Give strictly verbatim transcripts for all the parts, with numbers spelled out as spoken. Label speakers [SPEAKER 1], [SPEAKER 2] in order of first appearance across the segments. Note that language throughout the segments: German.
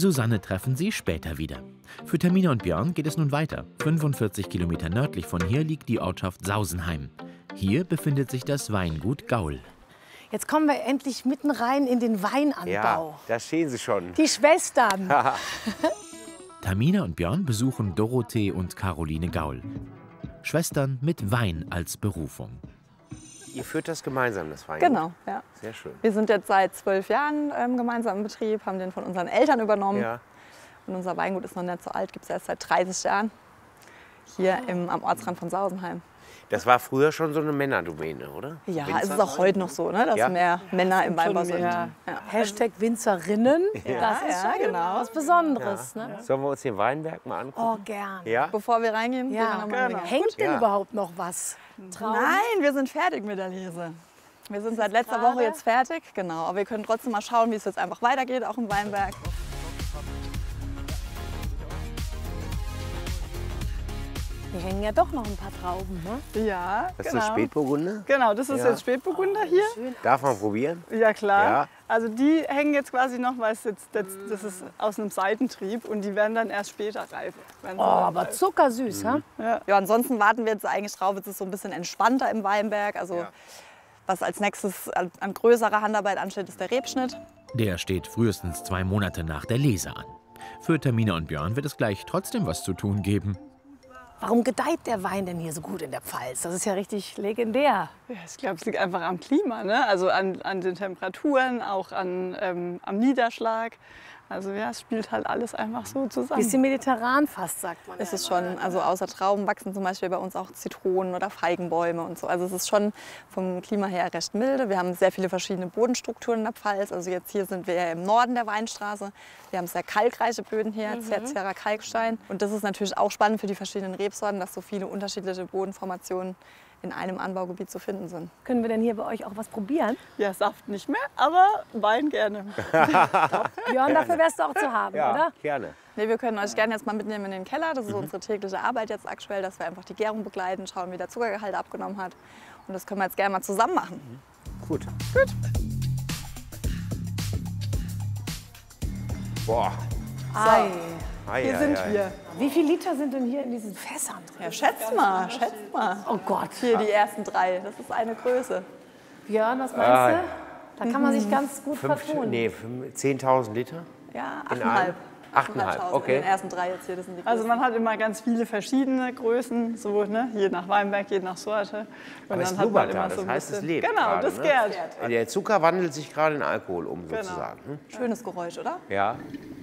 [SPEAKER 1] Susanne treffen sie später wieder. Für Tamina und Björn geht es nun weiter. fünfundvierzig Kilometer nördlich von hier liegt die Ortschaft Sausenheim. Hier befindet sich das Weingut Gaul.
[SPEAKER 2] Jetzt kommen wir endlich mitten rein in den Weinanbau.
[SPEAKER 3] Ja, da stehen sie schon.
[SPEAKER 2] Die Schwestern.
[SPEAKER 1] Tamina und Björn besuchen Dorothee und Caroline Gaul. Schwestern mit Wein als Berufung.
[SPEAKER 3] Ihr führt das gemeinsam, das Weingut?
[SPEAKER 4] Genau, ja.
[SPEAKER 3] Sehr schön.
[SPEAKER 4] Wir sind jetzt seit zwölf Jahren ähm, gemeinsam im Betrieb, haben den von unseren Eltern übernommen.
[SPEAKER 3] Ja.
[SPEAKER 4] Und unser Weingut ist noch nicht so alt, gibt es erst seit dreißig Jahren. Hier im, am Ortsrand von Sausenheim.
[SPEAKER 3] Das war früher schon so eine Männerdomäne, oder?
[SPEAKER 4] Ja,
[SPEAKER 3] Winzer?
[SPEAKER 4] es ist auch heute noch so, ne, dass
[SPEAKER 3] Ja.
[SPEAKER 4] mehr Männer im Weinbau sind.
[SPEAKER 2] Ja.
[SPEAKER 4] Ja.
[SPEAKER 2] Hashtag Winzerinnen.
[SPEAKER 4] Ja,
[SPEAKER 2] Das ist
[SPEAKER 4] ja,
[SPEAKER 2] schon
[SPEAKER 4] genau.
[SPEAKER 2] was Besonderes. Ne?
[SPEAKER 3] Sollen wir uns den Weinberg mal angucken?
[SPEAKER 2] Oh, gern.
[SPEAKER 3] Ja?
[SPEAKER 4] Bevor wir reingehen, gehen wir
[SPEAKER 2] Ja.
[SPEAKER 4] noch mal
[SPEAKER 2] Genau.
[SPEAKER 4] rein.
[SPEAKER 2] Hängt denn
[SPEAKER 3] Ja.
[SPEAKER 2] überhaupt noch was? Trauben?
[SPEAKER 4] Nein, wir sind fertig mit der Lese. Wir sind seit letzter
[SPEAKER 2] gerade?
[SPEAKER 4] Woche jetzt fertig, genau. Aber wir können trotzdem mal schauen, wie es jetzt einfach weitergeht, auch im Weinberg.
[SPEAKER 2] Hier hängen ja doch noch ein paar Trauben, ne?
[SPEAKER 4] Ja,
[SPEAKER 3] Das ist
[SPEAKER 4] genau.
[SPEAKER 3] das Spätburgunder?
[SPEAKER 4] Genau, das ist
[SPEAKER 3] Ja.
[SPEAKER 4] jetzt Spätburgunder hier.
[SPEAKER 3] Darf man probieren?
[SPEAKER 4] Ja, klar.
[SPEAKER 3] Ja.
[SPEAKER 4] Also die hängen jetzt quasi noch, weil es jetzt, das, das ist aus einem Seitentrieb und die werden dann erst später reif. Wenn sie
[SPEAKER 2] Oh,
[SPEAKER 4] dann
[SPEAKER 2] aber
[SPEAKER 4] reif-
[SPEAKER 2] zuckersüß, ha?
[SPEAKER 4] ja. ja, ansonsten warten wir jetzt eigentlich drauf, jetzt ist es so ein bisschen entspannter im Weinberg. Also
[SPEAKER 3] Ja.
[SPEAKER 4] was als nächstes an, an größerer Handarbeit ansteht, ist der Rebschnitt.
[SPEAKER 1] Der steht frühestens zwei Monate nach der Lese an. Für Tamina und Björn wird es gleich trotzdem was zu tun geben.
[SPEAKER 2] Warum gedeiht der Wein denn hier so gut in der Pfalz? Das ist ja richtig legendär.
[SPEAKER 4] Ja, ich glaube, es liegt einfach am Klima, ne? Also an, an den Temperaturen, auch an, ähm, am Niederschlag. Also ja, es spielt halt alles einfach so zusammen.
[SPEAKER 2] Bisschen mediterran fast, sagt man.
[SPEAKER 4] Es ist schon, also außer Trauben wachsen zum Beispiel bei uns auch Zitronen oder Feigenbäume und so. Also es ist schon vom Klima her recht milde. Wir haben sehr viele verschiedene Bodenstrukturen in der Pfalz. Also jetzt hier sind wir ja im Norden der Weinstraße. Wir haben sehr kalkreiche Böden hier, Tertiärer Kalkstein. Und das ist natürlich auch spannend für die verschiedenen Rebsorten, dass so viele unterschiedliche Bodenformationen in einem Anbaugebiet zu finden sind.
[SPEAKER 2] Können wir denn hier bei euch auch was probieren?
[SPEAKER 4] Ja, Saft nicht mehr, aber Wein gerne.
[SPEAKER 2] Björn, dafür wärst du auch zu haben,
[SPEAKER 3] Ja,
[SPEAKER 2] oder?
[SPEAKER 3] gerne.
[SPEAKER 4] Nee, wir können euch gerne jetzt mal mitnehmen in den Keller. Das ist unsere tägliche Arbeit jetzt aktuell, dass wir einfach die Gärung begleiten, schauen, wie der Zuckergehalt abgenommen hat. Und das können wir jetzt gerne mal zusammen machen.
[SPEAKER 3] Gut. Gut. Boah.
[SPEAKER 2] Ei.
[SPEAKER 3] Ei,
[SPEAKER 4] Hier
[SPEAKER 3] ei,
[SPEAKER 4] sind
[SPEAKER 3] ei.
[SPEAKER 4] wir.
[SPEAKER 2] Wie viele Liter sind denn hier in diesen Fässern drin?
[SPEAKER 4] Ja, schätz mal, schätz mal.
[SPEAKER 2] Oh Gott.
[SPEAKER 4] Hier die ersten drei, das ist eine Größe.
[SPEAKER 2] Björn, was meinst
[SPEAKER 3] Ah,
[SPEAKER 2] du? Da kann man sich ganz gut
[SPEAKER 3] Fünf,
[SPEAKER 2] vertun.
[SPEAKER 3] nee, fünf- zehntausend Liter?
[SPEAKER 4] Ja,
[SPEAKER 3] In
[SPEAKER 4] achteinhalb.
[SPEAKER 3] einem? Achteinhalb,
[SPEAKER 4] achttausend
[SPEAKER 3] okay.
[SPEAKER 4] In den ersten drei jetzt hier, das sind die
[SPEAKER 5] Also
[SPEAKER 4] Größen.
[SPEAKER 5] man hat immer ganz viele verschiedene Größen, so, ne? Je nach Weinberg, je nach Sorte. Und
[SPEAKER 3] Aber es
[SPEAKER 5] dann hat man
[SPEAKER 3] blubbert da,
[SPEAKER 5] immer
[SPEAKER 3] das
[SPEAKER 5] so ein
[SPEAKER 3] heißt, es
[SPEAKER 5] bisschen-
[SPEAKER 3] lebt
[SPEAKER 5] Genau,
[SPEAKER 3] gerade,
[SPEAKER 5] das
[SPEAKER 3] ne?
[SPEAKER 5] gärt.
[SPEAKER 3] Der Zucker wandelt sich gerade in Alkohol um,
[SPEAKER 5] Genau.
[SPEAKER 3] sozusagen. Hm?
[SPEAKER 4] Schönes Geräusch, oder?
[SPEAKER 3] Ja.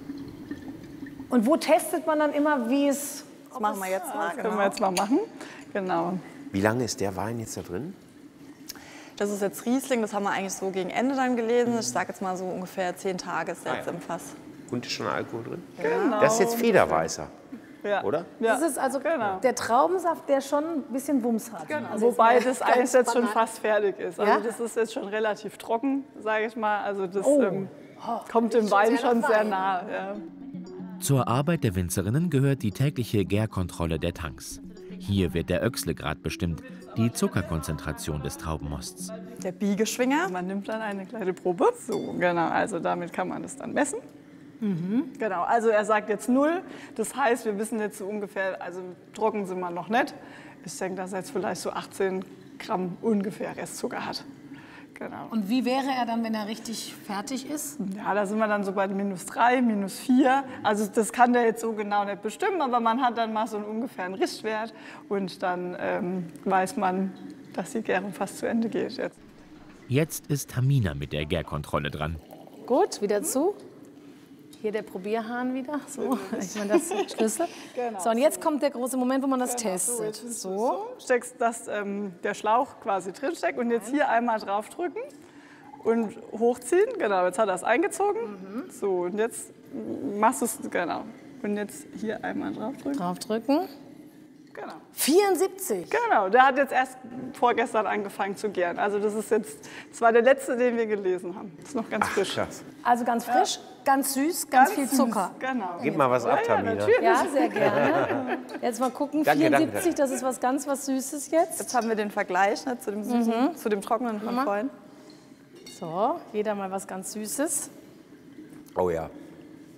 [SPEAKER 2] Und wo testet man dann immer, wie es...
[SPEAKER 4] Das machen wir jetzt mal.
[SPEAKER 5] Das können wir jetzt mal machen. Genau.
[SPEAKER 3] Wie lange ist der Wein jetzt da drin?
[SPEAKER 4] Das ist jetzt Riesling, das haben wir eigentlich so gegen Ende dann gelesen. Ich sage jetzt mal so ungefähr zehn Tage ist der jetzt
[SPEAKER 3] Ah, ja.
[SPEAKER 4] im Fass.
[SPEAKER 3] Und ist schon Alkohol drin?
[SPEAKER 5] Genau.
[SPEAKER 3] Das ist jetzt Federweißer,
[SPEAKER 5] Ja.
[SPEAKER 3] oder?
[SPEAKER 5] Ja.
[SPEAKER 2] Das ist also
[SPEAKER 5] Genau.
[SPEAKER 2] der Traubensaft, der schon ein bisschen Wumms hat. Also
[SPEAKER 5] Wobei
[SPEAKER 2] jetzt mal
[SPEAKER 5] das eigentlich
[SPEAKER 2] ganz
[SPEAKER 5] jetzt schon
[SPEAKER 2] banal.
[SPEAKER 5] fast fertig ist. Also
[SPEAKER 2] Ja?
[SPEAKER 5] das ist jetzt schon relativ trocken, sage ich mal. Also das
[SPEAKER 2] Oh.
[SPEAKER 5] ähm, kommt dem Wein
[SPEAKER 2] sehr
[SPEAKER 5] schon
[SPEAKER 2] nach
[SPEAKER 5] sehr
[SPEAKER 2] Wein.
[SPEAKER 5] nah. Ja.
[SPEAKER 1] Zur Arbeit der Winzerinnen gehört die tägliche Gärkontrolle der Tanks. Hier wird der Öchslegrad bestimmt, die Zuckerkonzentration des Traubenmosts.
[SPEAKER 4] Der Biegeschwinger.
[SPEAKER 5] Man nimmt dann eine kleine Probe. So, genau. Also damit kann man das dann messen. Genau. Also er sagt jetzt null. Das heißt, wir wissen jetzt so ungefähr, also trocken sind wir noch nicht. Ich denke, dass er jetzt vielleicht so achtzehn Gramm ungefähr Restzucker hat. Genau.
[SPEAKER 2] Und wie wäre er dann, wenn er richtig fertig ist?
[SPEAKER 5] Ja, da sind wir dann so bei minus drei, minus vier. Also das kann der jetzt so genau nicht bestimmen, aber man hat dann mal so einen ungefähren Richtwert und dann ähm, weiß man, dass die Gärung fast zu Ende geht jetzt.
[SPEAKER 1] Jetzt ist Tamina mit der Gärkontrolle dran.
[SPEAKER 2] Gut, wieder zu. Hier der Probierhahn wieder. So, ich meine, das ist Schlüssel. So, und jetzt kommt der große Moment, wo man das testet. So.
[SPEAKER 5] Steckst, dass ähm, der Schlauch quasi drin steckt und jetzt hier einmal draufdrücken und hochziehen. Genau, jetzt hat er es eingezogen. So, und jetzt machst du es, genau. Und jetzt hier einmal draufdrücken.
[SPEAKER 2] Draufdrücken.
[SPEAKER 5] Genau.
[SPEAKER 2] vierundsiebzig.
[SPEAKER 5] Genau, der hat jetzt erst vorgestern angefangen zu gären. Also das ist jetzt, das war der letzte, den wir gelesen haben. Das ist noch ganz frisch.
[SPEAKER 3] Krass.
[SPEAKER 2] Also ganz frisch, ganz süß, ganz, viel
[SPEAKER 5] süß,
[SPEAKER 2] Zucker.
[SPEAKER 5] Genau.
[SPEAKER 3] Gib mal was ab,
[SPEAKER 5] Ja,
[SPEAKER 3] Tamina.
[SPEAKER 5] natürlich.
[SPEAKER 2] Ja, sehr gerne. Jetzt mal gucken,
[SPEAKER 3] Danke, danke,
[SPEAKER 2] vierundsiebzig, das ist was ganz was Süßes jetzt.
[SPEAKER 4] Jetzt haben wir den Vergleich ne, zu dem süßen, zu dem trockenen von
[SPEAKER 2] Mama.
[SPEAKER 4] vorhin.
[SPEAKER 2] So, jeder mal was ganz Süßes.
[SPEAKER 3] Oh ja.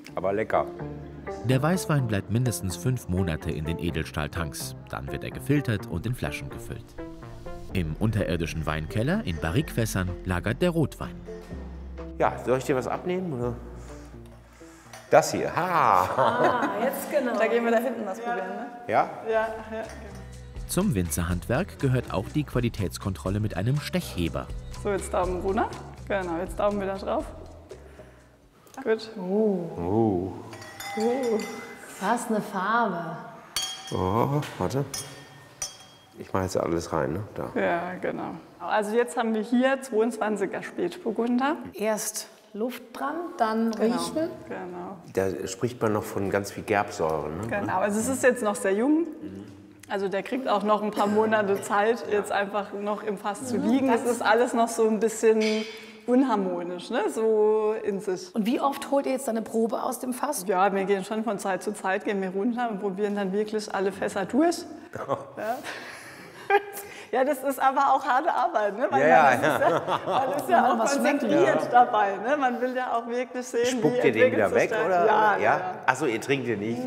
[SPEAKER 3] Aber lecker.
[SPEAKER 1] Der Weißwein bleibt mindestens fünf Monate in den Edelstahltanks. Dann wird er gefiltert und in Flaschen gefüllt. Im unterirdischen Weinkeller in Barrikfässern lagert der Rotwein.
[SPEAKER 3] Ja, soll ich dir was abnehmen? Oder? Das hier. Ha!
[SPEAKER 2] Ah, jetzt genau.
[SPEAKER 4] Da gehen wir da hinten was probieren, ne?
[SPEAKER 3] Ja?
[SPEAKER 5] Ja, ja.
[SPEAKER 1] Zum Winzerhandwerk gehört auch die Qualitätskontrolle mit einem Stechheber.
[SPEAKER 5] So, jetzt Daumen runter. Genau, jetzt Daumen wieder drauf. Gut.
[SPEAKER 3] Oh.
[SPEAKER 2] Was eine Farbe.
[SPEAKER 3] Oh, warte. Ich mache jetzt alles rein, ne? Da.
[SPEAKER 5] Ja, genau. Also jetzt haben wir hier zweiundzwanziger Spätburgunder.
[SPEAKER 2] Erst Luft dran, dann riechen.
[SPEAKER 5] Genau.
[SPEAKER 3] Da spricht man noch von ganz viel Gerbsäure, ne?
[SPEAKER 5] Genau, also es ist jetzt noch sehr jung. Also der kriegt auch noch ein paar Monate Zeit, jetzt einfach noch im Fass zu liegen. Es ist alles noch so ein bisschen unharmonisch, ne? So in sich.
[SPEAKER 2] Und wie oft holt ihr jetzt eine Probe aus dem Fass?
[SPEAKER 5] Ja, wir gehen schon von Zeit zu Zeit, gehen wir runter und probieren dann wirklich alle Fässer durch.
[SPEAKER 3] Oh.
[SPEAKER 5] Ja. Ja, das ist aber auch harte Arbeit, ne? Weil
[SPEAKER 3] Ja,
[SPEAKER 5] man, ist
[SPEAKER 3] ja.
[SPEAKER 5] ja, man ist ja auch
[SPEAKER 2] was
[SPEAKER 5] konzentriert dabei, ne? Man will ja auch wirklich sehen,
[SPEAKER 3] Spuckt
[SPEAKER 5] wie
[SPEAKER 3] ihr den wieder
[SPEAKER 5] entwickelt
[SPEAKER 3] weg,
[SPEAKER 5] sich der-
[SPEAKER 3] oder?
[SPEAKER 5] Ja,
[SPEAKER 3] ja?
[SPEAKER 5] ja.
[SPEAKER 3] Achso, ihr trinkt den nicht.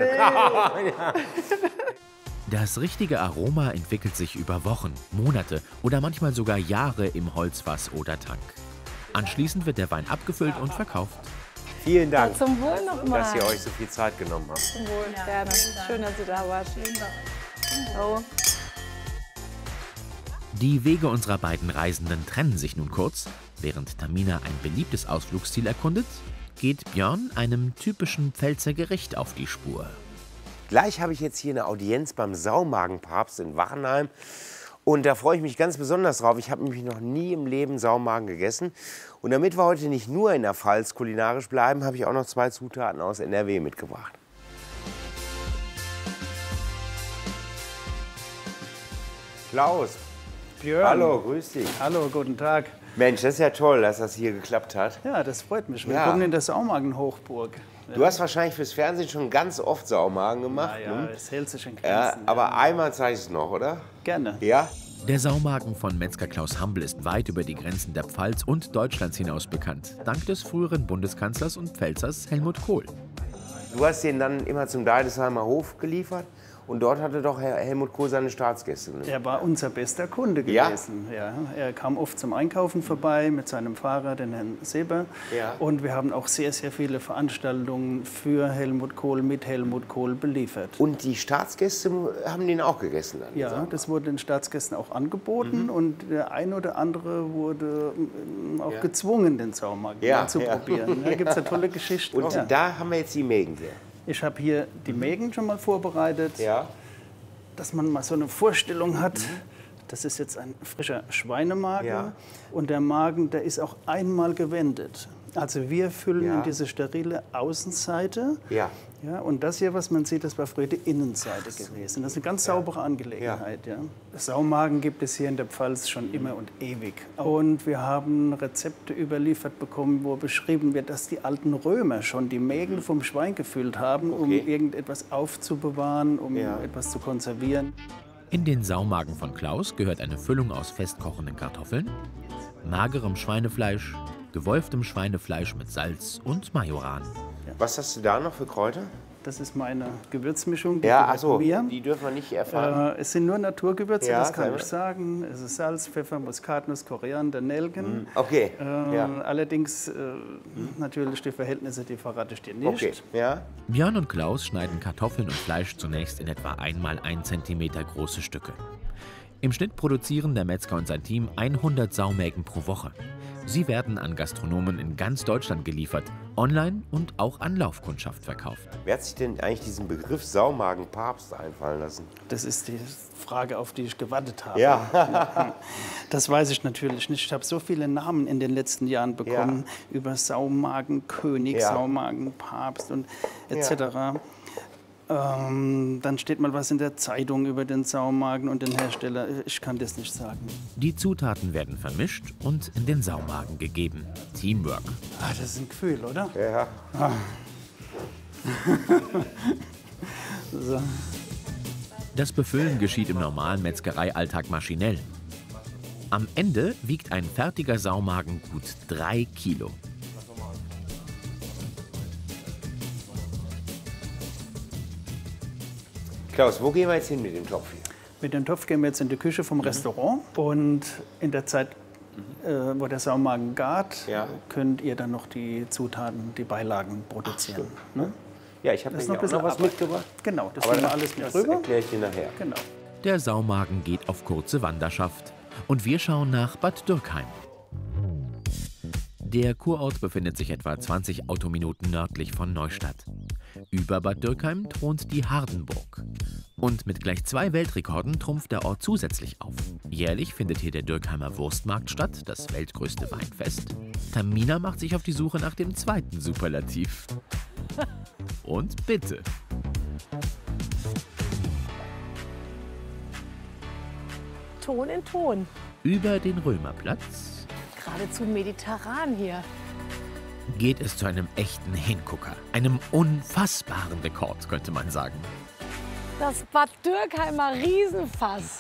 [SPEAKER 1] Das richtige Aroma entwickelt sich über Wochen, Monate oder manchmal sogar Jahre im Holzfass oder Tank. Anschließend wird der Wein abgefüllt und verkauft.
[SPEAKER 3] Vielen Dank,
[SPEAKER 2] Zum Wohl nochmal.
[SPEAKER 3] dass ihr euch so viel Zeit genommen habt.
[SPEAKER 4] Zum Wohl, gerne. Schön, dass ihr da wart. So.
[SPEAKER 1] Die Wege unserer beiden Reisenden trennen sich nun kurz. Während Tamina ein beliebtes Ausflugsziel erkundet, geht Björn einem typischen Pfälzer Gericht auf die Spur.
[SPEAKER 3] Gleich habe ich jetzt hier eine Audienz beim Saumagenpapst in Wachenheim. Und da freue ich mich ganz besonders drauf. Ich habe nämlich noch nie im Leben Saumagen gegessen. Und damit wir heute nicht nur in der Pfalz kulinarisch bleiben, habe ich auch noch zwei Zutaten aus N R W mitgebracht. Klaus,
[SPEAKER 6] Björn.
[SPEAKER 3] hallo, grüß dich.
[SPEAKER 6] Hallo, guten Tag.
[SPEAKER 3] Mensch, das ist ja toll, dass das hier geklappt hat.
[SPEAKER 6] Ja, das freut mich.
[SPEAKER 3] Ja.
[SPEAKER 6] Willkommen in der Saumagen-Hochburg.
[SPEAKER 3] Du hast wahrscheinlich fürs Fernsehen schon ganz oft Saumagen gemacht.
[SPEAKER 6] Ja, ja,
[SPEAKER 3] ne?
[SPEAKER 6] es hält sich in Grenzen.
[SPEAKER 3] Ja, aber einmal zeige ich es noch, oder?
[SPEAKER 6] Gerne.
[SPEAKER 3] Ja?
[SPEAKER 1] Der Saumagen von Metzger Klaus Hambel ist weit über die Grenzen der Pfalz und Deutschlands hinaus bekannt, dank des früheren Bundeskanzlers und Pfälzers Helmut Kohl.
[SPEAKER 3] Du hast den dann immer zum Deidesheimer Hof geliefert und dort hatte doch Herr Helmut Kohl seine Staatsgäste. Ne?
[SPEAKER 6] Er war unser bester Kunde
[SPEAKER 3] Ja?
[SPEAKER 6] gewesen. Ja? Er kam oft zum Einkaufen vorbei mit seinem Fahrer, den Herrn Seber.
[SPEAKER 3] Ja.
[SPEAKER 6] Und wir haben auch sehr, sehr viele Veranstaltungen für Helmut Kohl, mit Helmut Kohl beliefert.
[SPEAKER 3] Und die Staatsgäste haben den auch gegessen dann?
[SPEAKER 6] Ja, das wurde den Staatsgästen auch angeboten
[SPEAKER 3] Mhm.
[SPEAKER 6] und der ein oder andere wurde ähm, auch
[SPEAKER 3] Ja.
[SPEAKER 6] gezwungen, den Saumagen
[SPEAKER 3] Ja,
[SPEAKER 6] mal zu
[SPEAKER 3] ja.
[SPEAKER 6] probieren. Da gibt es eine tolle Geschichte.
[SPEAKER 3] Und
[SPEAKER 6] Ja.
[SPEAKER 3] da haben wir jetzt die Mägen hier.
[SPEAKER 6] Ich habe hier die Mägen schon mal vorbereitet,
[SPEAKER 3] Ja?
[SPEAKER 6] dass man mal so eine Vorstellung hat. Das ist jetzt ein frischer Schweinemagen
[SPEAKER 3] Ja.
[SPEAKER 6] und der Magen, der ist auch einmal gewendet. Also wir füllen
[SPEAKER 3] Ja.
[SPEAKER 6] in diese sterile Außenseite.
[SPEAKER 3] Ja.
[SPEAKER 6] Ja, und das hier, was man sieht, das war früher die Innenseite gewesen. Das ist eine ganz saubere Angelegenheit. Ja. Saumagen gibt es hier in der Pfalz schon immer und ewig. Und wir haben Rezepte überliefert bekommen, wo beschrieben wird, dass die alten Römer schon die Mägen vom Schwein gefüllt haben, um
[SPEAKER 3] Okay.
[SPEAKER 6] irgendetwas aufzubewahren, um
[SPEAKER 3] Ja.
[SPEAKER 6] etwas zu konservieren.
[SPEAKER 1] In den Saumagen von Klaus gehört eine Füllung aus festkochenden Kartoffeln, magerem Schweinefleisch, gewolftem Schweinefleisch mit Salz und Majoran.
[SPEAKER 3] Was hast du da noch für Kräuter?
[SPEAKER 6] Das ist meine Gewürzmischung. die
[SPEAKER 3] Ja,
[SPEAKER 6] gehört
[SPEAKER 3] achso,
[SPEAKER 6] mir.
[SPEAKER 3] die dürfen wir nicht erfahren.
[SPEAKER 6] Äh, es sind nur Naturgewürze,
[SPEAKER 3] Ja,
[SPEAKER 6] das kann
[SPEAKER 3] selber.
[SPEAKER 6] ich sagen. Es ist Salz, Pfeffer, Muskatnuss, Koriander, Nelken.
[SPEAKER 3] Okay,
[SPEAKER 6] Äh,
[SPEAKER 3] ja.
[SPEAKER 6] Allerdings äh, natürlich die Verhältnisse, die verrate ich dir nicht.
[SPEAKER 3] Okay, ja.
[SPEAKER 1] Björn und Klaus schneiden Kartoffeln und Fleisch zunächst in etwa einmal ein Zentimeter große Stücke. Im Schnitt produzieren der Metzger und sein Team hundert Saumägen pro Woche. Sie werden an Gastronomen in ganz Deutschland geliefert, online und auch an Laufkundschaft verkauft.
[SPEAKER 3] Wer hat sich denn eigentlich diesen Begriff Saumagenpapst einfallen lassen?
[SPEAKER 6] Das ist die Frage, auf die ich gewartet habe.
[SPEAKER 3] Ja.
[SPEAKER 6] Das weiß ich natürlich nicht. Ich habe so viele Namen in den letzten Jahren bekommen über Saumagenkönig,
[SPEAKER 3] Ja.
[SPEAKER 6] Saumagenpapst und et cetera. Ähm, dann steht mal was in der Zeitung über den Saumagen und den Hersteller. Ich kann das nicht sagen.
[SPEAKER 1] Die Zutaten werden vermischt und in den Saumagen gegeben. Teamwork.
[SPEAKER 6] Ah, das ist ein Gefühl, oder?
[SPEAKER 3] Ja.
[SPEAKER 6] So.
[SPEAKER 1] Das Befüllen geschieht im normalen Metzgereialltag maschinell. Am Ende wiegt ein fertiger Saumagen gut drei Kilo.
[SPEAKER 3] Klaus, wo gehen wir jetzt hin mit dem Topf hier?
[SPEAKER 6] Mit dem Topf gehen wir jetzt in die Küche vom Restaurant. Und in der Zeit, äh, wo der Saumagen gart,
[SPEAKER 3] Ja.
[SPEAKER 6] könnt ihr dann noch die Zutaten, die Beilagen produzieren. Ne?
[SPEAKER 3] Ja, ich habe
[SPEAKER 6] Das ist
[SPEAKER 3] mir
[SPEAKER 6] noch
[SPEAKER 3] auch
[SPEAKER 6] ein
[SPEAKER 3] noch
[SPEAKER 6] bisschen
[SPEAKER 3] was
[SPEAKER 6] Arbeit.
[SPEAKER 3] mitgebracht.
[SPEAKER 6] Genau, das
[SPEAKER 3] Aber
[SPEAKER 6] nehmen wir
[SPEAKER 3] das-
[SPEAKER 6] alles mit
[SPEAKER 3] das
[SPEAKER 6] rüber.
[SPEAKER 3] erkläre ich dir nachher.
[SPEAKER 6] Genau.
[SPEAKER 1] Der Saumagen geht auf kurze Wanderschaft. Und wir schauen nach Bad Dürkheim. Der Kurort befindet sich etwa zwanzig Autominuten nördlich von Neustadt. Über Bad Dürkheim thront die Hardenburg. Und mit gleich zwei Weltrekorden trumpft der Ort zusätzlich auf. Jährlich findet hier der Dürkheimer Wurstmarkt statt, das weltgrößte Weinfest. Tamina macht sich auf die Suche nach dem zweiten Superlativ. Und bitte.
[SPEAKER 2] Ton in Ton.
[SPEAKER 1] Über den Römerplatz
[SPEAKER 2] Geradezu mediterran hier.
[SPEAKER 1] geht es zu einem echten Hingucker. Einem unfassbaren Rekord, könnte man sagen.
[SPEAKER 2] Das Bad Dürkheimer Riesenfass.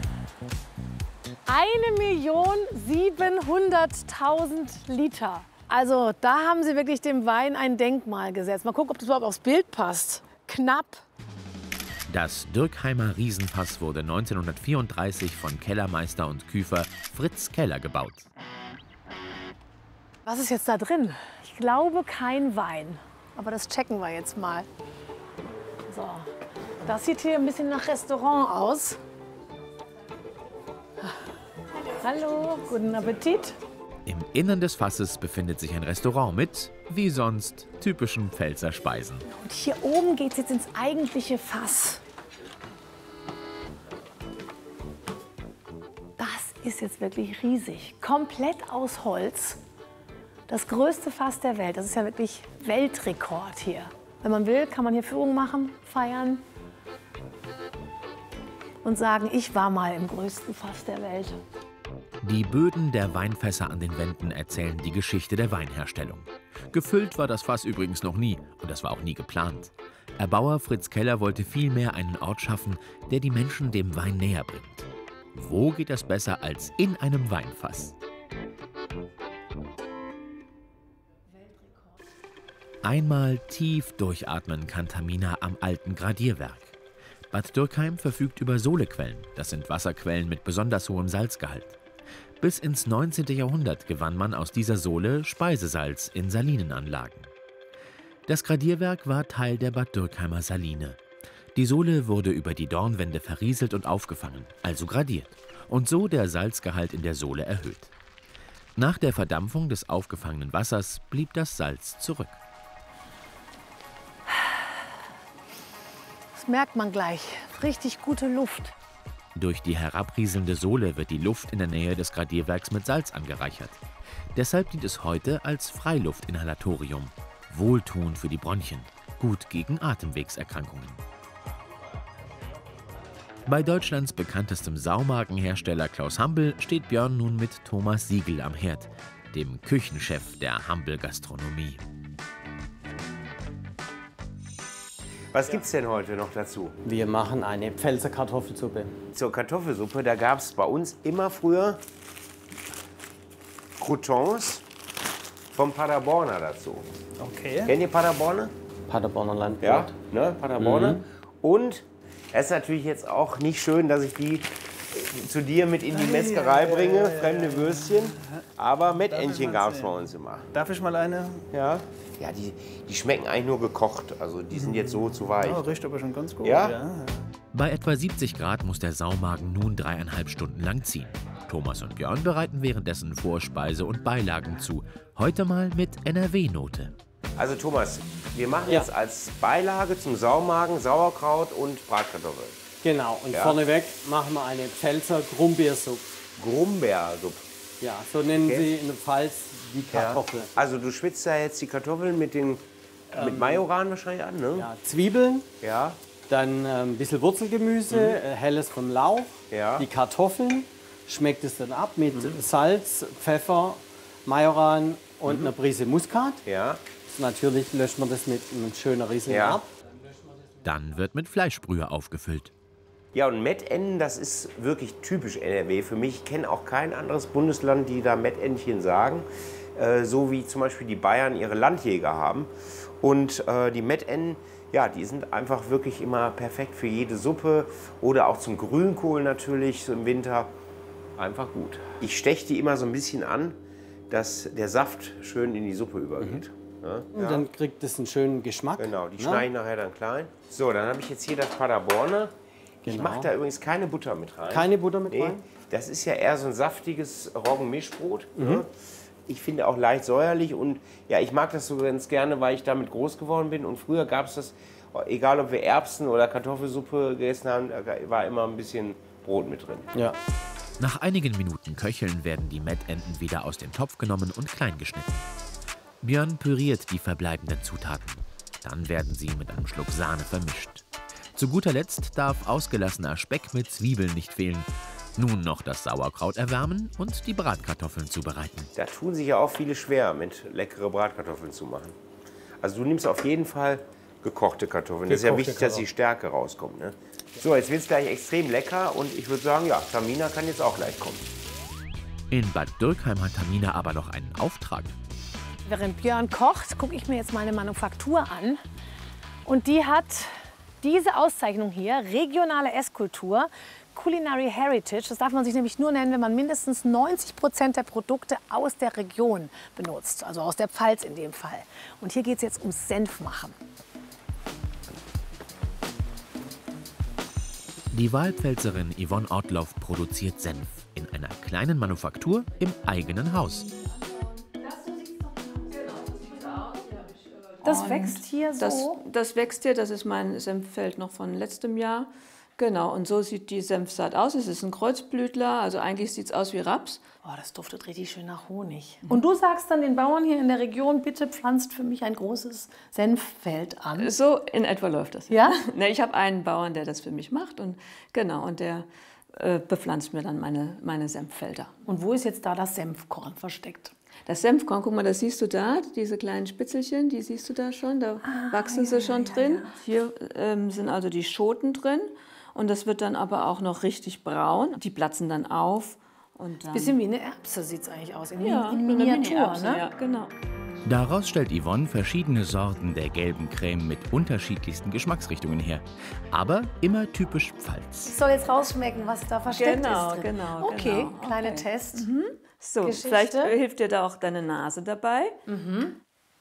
[SPEAKER 2] Eine Million siebenhunderttausend Liter. Also da haben sie wirklich dem Wein ein Denkmal gesetzt. Mal gucken, ob das überhaupt aufs Bild passt. Knapp.
[SPEAKER 1] Das Dürkheimer Riesenfass wurde neunzehnhundertvierunddreißig von Kellermeister und Küfer Fritz Keller gebaut.
[SPEAKER 2] Was ist jetzt da drin? Ich glaube kein Wein. Aber das checken wir jetzt mal. So. Das sieht hier ein bisschen nach Restaurant aus. Hallo, guten Appetit.
[SPEAKER 1] Im Innern des Fasses befindet sich ein Restaurant mit, wie sonst, typischen Pfälzer Speisen.
[SPEAKER 2] Und hier oben geht es jetzt ins eigentliche Fass. Das ist jetzt wirklich riesig. Komplett aus Holz. Das größte Fass der Welt. Das ist ja wirklich Weltrekord hier. Wenn man will, kann man hier Führung machen, feiern und sagen, ich war mal im größten Fass der Welt.
[SPEAKER 1] Die Böden der Weinfässer an den Wänden erzählen die Geschichte der Weinherstellung. Gefüllt war das Fass übrigens noch nie und das war auch nie geplant. Erbauer Fritz Keller wollte vielmehr einen Ort schaffen, der die Menschen dem Wein näher bringt. Wo geht das besser als in einem Weinfass? Einmal tief durchatmen kann Tamina am alten Gradierwerk. Bad Dürkheim verfügt über Solequellen, das sind Wasserquellen mit besonders hohem Salzgehalt. Bis ins neunzehnte Jahrhundert gewann man aus dieser Sole Speisesalz in Salinenanlagen. Das Gradierwerk war Teil der Bad Dürkheimer Saline. Die Sole wurde über die Dornwände verrieselt und aufgefangen, also gradiert, und so der Salzgehalt in der Sole erhöht. Nach der Verdampfung des aufgefangenen Wassers blieb das Salz zurück.
[SPEAKER 2] Das merkt man gleich. Richtig gute Luft.
[SPEAKER 1] Durch die herabrieselnde Sole wird die Luft in der Nähe des Gradierwerks mit Salz angereichert. Deshalb dient es heute als Freiluftinhalatorium. Wohltuend für die Bronchien, gut gegen Atemwegserkrankungen. Bei Deutschlands bekanntestem Saumagenhersteller Klaus Hambel steht Björn nun mit Thomas Siegel am Herd, dem Küchenchef der Hambel-Gastronomie.
[SPEAKER 3] Was gibt's denn heute noch dazu?
[SPEAKER 7] Wir machen eine Pfälzer Kartoffelsuppe.
[SPEAKER 3] Zur Kartoffelsuppe, da gab es bei uns immer früher Croutons vom Paderborner dazu.
[SPEAKER 6] Okay.
[SPEAKER 3] Kennt ihr Paderborner?
[SPEAKER 7] Paderborner Landbrot.
[SPEAKER 3] Ja, ne, Paderborner.
[SPEAKER 7] Mhm.
[SPEAKER 3] Und es ist natürlich jetzt auch nicht schön, dass ich die zu dir mit in die Metzgerei bringe, fremde Würstchen. Aber Mettentchen gab es bei uns immer.
[SPEAKER 6] Darf ich mal eine?
[SPEAKER 3] Ja, ja die, die schmecken eigentlich nur gekocht. Also die sind jetzt so zu weich.
[SPEAKER 6] Oh, riecht aber schon ganz gut.
[SPEAKER 3] Ja?
[SPEAKER 1] Bei etwa siebzig Grad muss der Saumagen nun dreieinhalb Stunden lang ziehen. Thomas und Björn bereiten währenddessen Vorspeise und Beilagen zu. Heute mal mit N R W-Note.
[SPEAKER 3] Also Thomas, wir machen
[SPEAKER 7] Ja.
[SPEAKER 3] jetzt als Beilage zum Saumagen Sauerkraut und Bratkartoffeln.
[SPEAKER 7] Genau, und
[SPEAKER 3] Ja.
[SPEAKER 7] vorneweg machen wir eine Pfälzer Grumbeersuppe.
[SPEAKER 3] Grumbeersuppe.
[SPEAKER 7] Ja, so nennen
[SPEAKER 3] Okay.
[SPEAKER 7] sie in der Pfalz die Kartoffel.
[SPEAKER 3] Also du schwitzt da jetzt die Kartoffeln mit den mit Majoran wahrscheinlich an, ne?
[SPEAKER 7] Ja, Zwiebeln,
[SPEAKER 3] Ja.
[SPEAKER 7] dann äh, ein bisschen Wurzelgemüse, äh, helles vom Lauch,
[SPEAKER 3] Ja.
[SPEAKER 7] die Kartoffeln, schmeckt es dann ab mit Salz, Pfeffer, Majoran und einer Prise Muskat.
[SPEAKER 3] Ja.
[SPEAKER 7] Natürlich löscht man das mit einem schönen Riesling
[SPEAKER 3] Ja.
[SPEAKER 7] ab.
[SPEAKER 1] Dann wird mit Fleischbrühe aufgefüllt.
[SPEAKER 3] Ja, und Mettenten, das ist wirklich typisch N R W für mich. Ich kenne auch kein anderes Bundesland, die da Mettentchen sagen. Äh, so wie zum Beispiel die Bayern ihre Landjäger haben. Und äh, die Mettenten, Ja, die sind einfach wirklich immer perfekt für jede Suppe oder auch zum Grünkohl natürlich, so im Winter. Einfach gut. Ich steche die immer so ein bisschen an, dass der Saft schön in die Suppe übergeht.
[SPEAKER 7] Mhm.
[SPEAKER 3] Ja,
[SPEAKER 7] Und
[SPEAKER 3] ja.
[SPEAKER 7] dann kriegt es einen schönen Geschmack.
[SPEAKER 3] Genau, die
[SPEAKER 7] ne?
[SPEAKER 3] schneide ich nachher dann klein. So, dann habe ich jetzt hier das Paderborner. Ich
[SPEAKER 7] Genau.
[SPEAKER 3] mache da übrigens keine Butter mit rein.
[SPEAKER 7] Keine Butter mit
[SPEAKER 3] nee,
[SPEAKER 7] rein?
[SPEAKER 3] Das ist ja eher so ein saftiges Roggenmischbrot.
[SPEAKER 7] Mhm.
[SPEAKER 3] Ne? Ich finde auch leicht säuerlich und ja, ich mag das so ganz gerne, weil ich damit groß geworden bin. Und früher gab es das, egal ob wir Erbsen- oder Kartoffelsuppe gegessen haben, da war immer ein bisschen Brot mit drin.
[SPEAKER 7] Ja.
[SPEAKER 1] Nach einigen Minuten Köcheln werden die Mettenten wieder aus dem Topf genommen und klein geschnitten. Björn püriert die verbleibenden Zutaten. Dann werden sie mit einem Schluck Sahne vermischt. Zu guter Letzt darf ausgelassener Speck mit Zwiebeln nicht fehlen. Nun noch das Sauerkraut erwärmen und die Bratkartoffeln zubereiten.
[SPEAKER 3] Da tun sich ja auch viele schwer, mit leckere Bratkartoffeln zu machen. Also du nimmst auf jeden Fall gekochte Kartoffeln. Das ist ja
[SPEAKER 7] Gekochte
[SPEAKER 3] wichtig, dass die Stärke rauskommt. Ne? So, jetzt wird es gleich extrem lecker und ich würde sagen, ja, Tamina kann jetzt auch gleich kommen.
[SPEAKER 1] In Bad Dürkheim hat Tamina aber noch einen Auftrag.
[SPEAKER 2] Während Björn kocht, gucke ich mir jetzt meine Manufaktur an. Und die hat diese Auszeichnung hier, regionale Esskultur, Culinary Heritage. Das darf man sich nämlich nur nennen, wenn man mindestens neunzig Prozent der Produkte aus der Region benutzt. Also aus der Pfalz in dem Fall. Und hier geht es jetzt ums Senfmachen.
[SPEAKER 1] Die Wahlpfälzerin Yvonne Ortloff produziert Senf in einer kleinen Manufaktur im eigenen Haus.
[SPEAKER 2] Das wächst hier so?
[SPEAKER 8] Das, das wächst hier, das ist mein Senffeld noch von letztem Jahr. Genau, und so sieht die Senfsaat aus. Es ist ein Kreuzblütler, also eigentlich sieht es aus wie Raps.
[SPEAKER 2] Oh, das duftet richtig schön nach Honig. Und du sagst dann den Bauern hier in der Region, bitte pflanzt für mich ein großes Senffeld an.
[SPEAKER 8] So in etwa läuft das.
[SPEAKER 2] Ja?
[SPEAKER 8] Ne, ich habe einen Bauern, der das für mich macht und genau, und der äh, bepflanzt mir dann meine, meine Senffelder.
[SPEAKER 2] Und wo ist jetzt da das Senfkorn versteckt?
[SPEAKER 8] Das Senfkorn, guck mal, das siehst du da, diese kleinen Spitzelchen, die siehst du da schon, da ah, wachsen ja, sie schon ja, drin. Ja. Hier ähm, sind also die Schoten drin und das wird dann aber auch noch richtig braun. Die platzen dann auf. Und dann
[SPEAKER 2] bisschen wie eine Erbse sieht es eigentlich aus, in,
[SPEAKER 8] ja,
[SPEAKER 2] in Miniatur,
[SPEAKER 8] Mini
[SPEAKER 2] ne?
[SPEAKER 8] Ja, genau.
[SPEAKER 1] Daraus stellt Yvonne verschiedene Sorten der gelben Creme mit unterschiedlichsten Geschmacksrichtungen her. Aber immer typisch Pfalz.
[SPEAKER 2] Ich soll jetzt rausschmecken, was da versteckt
[SPEAKER 8] genau,
[SPEAKER 2] ist drin.
[SPEAKER 8] Genau,
[SPEAKER 2] okay,
[SPEAKER 8] genau.
[SPEAKER 2] kleiner
[SPEAKER 8] Okay.
[SPEAKER 2] Test.
[SPEAKER 8] Mhm. So,
[SPEAKER 2] Geschichte.
[SPEAKER 8] Vielleicht hilft dir da auch deine Nase dabei.
[SPEAKER 2] Mhm.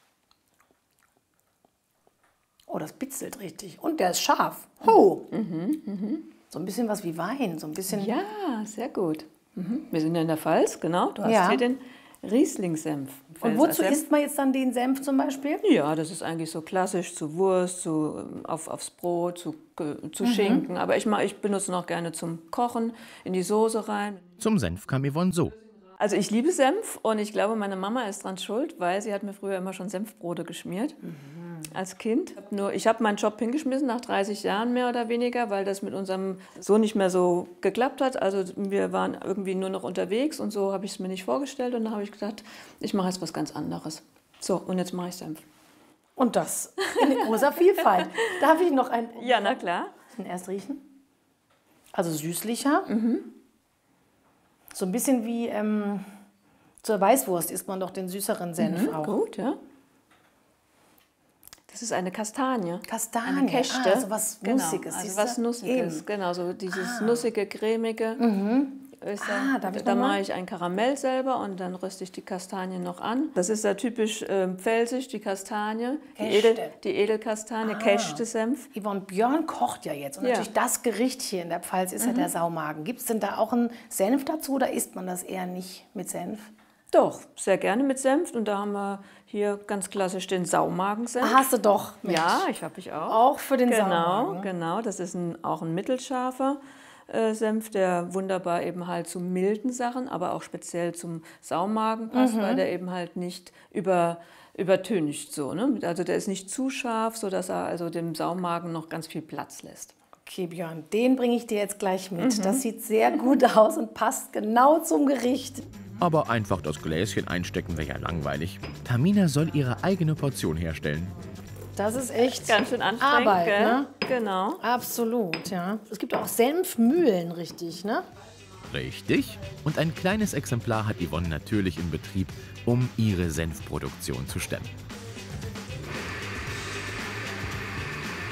[SPEAKER 2] Oh, das bitzelt richtig. Und der ist scharf. Oh.
[SPEAKER 8] Mhm, mhm.
[SPEAKER 2] So ein bisschen was wie Wein. So ein bisschen.
[SPEAKER 8] Ja, sehr gut. Mhm. Wir sind ja in der Pfalz, genau. Du hast
[SPEAKER 2] Ja.
[SPEAKER 8] hier den Riesling-Senf.
[SPEAKER 2] Und wozu
[SPEAKER 8] Senf.
[SPEAKER 2] isst man jetzt dann den Senf zum Beispiel?
[SPEAKER 8] Ja, das ist eigentlich so klassisch zu Wurst, zu, auf, aufs Brot, zu, zu mhm. Schinken. Aber ich, mach, ich benutze ihn auch gerne zum Kochen, in die Soße rein.
[SPEAKER 1] Zum Senf kam Yvonne so.
[SPEAKER 8] Also ich liebe Senf und ich glaube, meine Mama ist dran schuld, weil sie hat mir früher immer schon Senfbrote geschmiert. Mhm. Als Kind. Nur, ich habe meinen Job hingeschmissen nach dreißig Jahren mehr oder weniger, weil das mit unserem Sohn nicht mehr so geklappt hat. Also wir waren irgendwie nur noch unterwegs und so habe ich es mir nicht vorgestellt. Und dann habe ich gedacht, ich mache jetzt was ganz anderes. So, und jetzt mache ich Senf.
[SPEAKER 2] Und das in großer Vielfalt. Darf ich noch ein...
[SPEAKER 8] Ja, na klar.
[SPEAKER 2] Erst riechen. Also süßlicher.
[SPEAKER 8] Mhm.
[SPEAKER 2] So ein bisschen wie ähm, zur Weißwurst isst man doch den süßeren Senf
[SPEAKER 8] Mhm,
[SPEAKER 2] auch.
[SPEAKER 8] gut, ja. Das ist eine Kastanie.
[SPEAKER 2] Kastanie,
[SPEAKER 8] eine Käste.
[SPEAKER 2] ah, also was Nussiges.
[SPEAKER 8] Genau, also
[SPEAKER 2] siehst
[SPEAKER 8] was
[SPEAKER 2] du?
[SPEAKER 8] Nussiges,
[SPEAKER 2] Eben.
[SPEAKER 8] genau, so dieses
[SPEAKER 2] Ah.
[SPEAKER 8] nussige, cremige.
[SPEAKER 2] Mhm.
[SPEAKER 8] Ist
[SPEAKER 2] Ah,
[SPEAKER 8] da
[SPEAKER 2] darf ich
[SPEAKER 8] da
[SPEAKER 2] noch mal?
[SPEAKER 8] mache ich ein Karamell selber und dann röste ich die Kastanien noch an. Das ist ja typisch äh, pfälzisch, die Kastanie, die,
[SPEAKER 2] Käste.
[SPEAKER 8] Edel, die Edelkastanie,
[SPEAKER 2] Ah.
[SPEAKER 8] Käste-Senf.
[SPEAKER 2] Yvonne, Björn kocht ja jetzt. Und
[SPEAKER 8] Ja.
[SPEAKER 2] natürlich das Gericht hier in der Pfalz ist
[SPEAKER 8] Mhm.
[SPEAKER 2] ja der Saumagen. Gibt es denn da auch einen Senf dazu oder isst man das eher nicht mit Senf?
[SPEAKER 8] Doch, sehr gerne mit Senf. Und da haben wir hier ganz klassisch den Saumagensenf.
[SPEAKER 2] Ah, hast du doch, Mensch.
[SPEAKER 8] Ja, ich habe ich auch.
[SPEAKER 2] Auch für den
[SPEAKER 8] genau,
[SPEAKER 2] Saumagen.
[SPEAKER 8] Genau, das ist ein, auch ein mittelscharfer äh, Senf, der wunderbar eben halt zu milden Sachen, aber auch speziell zum Saumagen passt,
[SPEAKER 2] Mhm.
[SPEAKER 8] weil der eben halt nicht über, übertüncht so. Ne? Also der ist nicht zu scharf, sodass er also dem Saumagen noch ganz viel Platz lässt.
[SPEAKER 2] Okay, Björn, den bringe ich dir jetzt gleich mit.
[SPEAKER 8] Mhm.
[SPEAKER 2] Das sieht sehr gut aus und passt genau zum Gericht.
[SPEAKER 1] Aber einfach das Gläschen einstecken wäre ja langweilig. Tamina soll ihre eigene Portion herstellen.
[SPEAKER 2] Das ist echt
[SPEAKER 8] Ganz schön anstrengend,
[SPEAKER 2] Arbeit,
[SPEAKER 8] gell?
[SPEAKER 2] ne?
[SPEAKER 8] Genau.
[SPEAKER 2] Absolut, ja. Es gibt auch Senfmühlen, richtig, ne?
[SPEAKER 1] Richtig. Und ein kleines Exemplar hat Yvonne natürlich im Betrieb, um ihre Senfproduktion zu stemmen.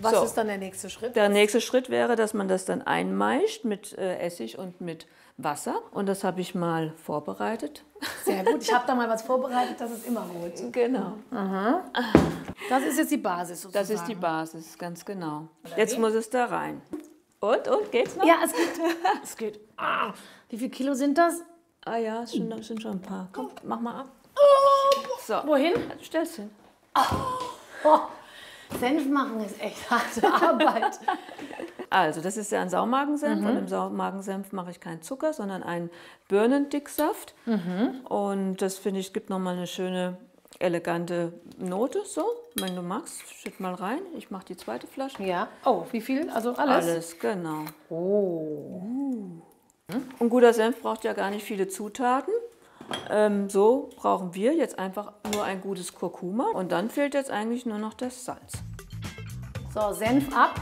[SPEAKER 2] Was
[SPEAKER 8] So.
[SPEAKER 2] ist dann der nächste Schritt?
[SPEAKER 8] Der nächste Schritt wäre, dass man das dann einmeischt mit äh, Essig und mit Wasser. Und das habe ich mal vorbereitet.
[SPEAKER 2] Sehr gut. Ich habe da mal was vorbereitet, das ist immer gut.
[SPEAKER 8] Genau.
[SPEAKER 2] Das ist jetzt die Basis sozusagen.
[SPEAKER 8] Das ist die Basis, ganz genau. Jetzt muss es da rein. Und, und, geht's noch?
[SPEAKER 2] Ja, es geht. Es geht. Ah, wie viel Kilo sind das?
[SPEAKER 8] Ah ja, es sind, es sind schon ein paar. Komm, mach mal ab. So.
[SPEAKER 2] Wohin?
[SPEAKER 8] Stell's hin.
[SPEAKER 2] Oh, Senf machen ist echt harte Arbeit.
[SPEAKER 8] Also, das ist ja ein Saumagensenf.
[SPEAKER 2] Mhm.
[SPEAKER 8] Und im Saumagensenf mache ich keinen Zucker, sondern einen Birnendicksaft.
[SPEAKER 2] Mhm.
[SPEAKER 8] Und das, finde ich, gibt nochmal eine schöne, elegante Note. So, wenn du magst, schütt mal rein. Ich mache die zweite Flasche.
[SPEAKER 2] Ja. Oh, wie viel? Also alles?
[SPEAKER 8] Alles, genau.
[SPEAKER 2] Oh.
[SPEAKER 8] Und guter Senf braucht ja gar nicht viele Zutaten. Ähm, so brauchen wir jetzt einfach nur ein gutes Kurkuma. Und dann fehlt jetzt eigentlich nur noch das Salz.
[SPEAKER 2] So, Senf ab.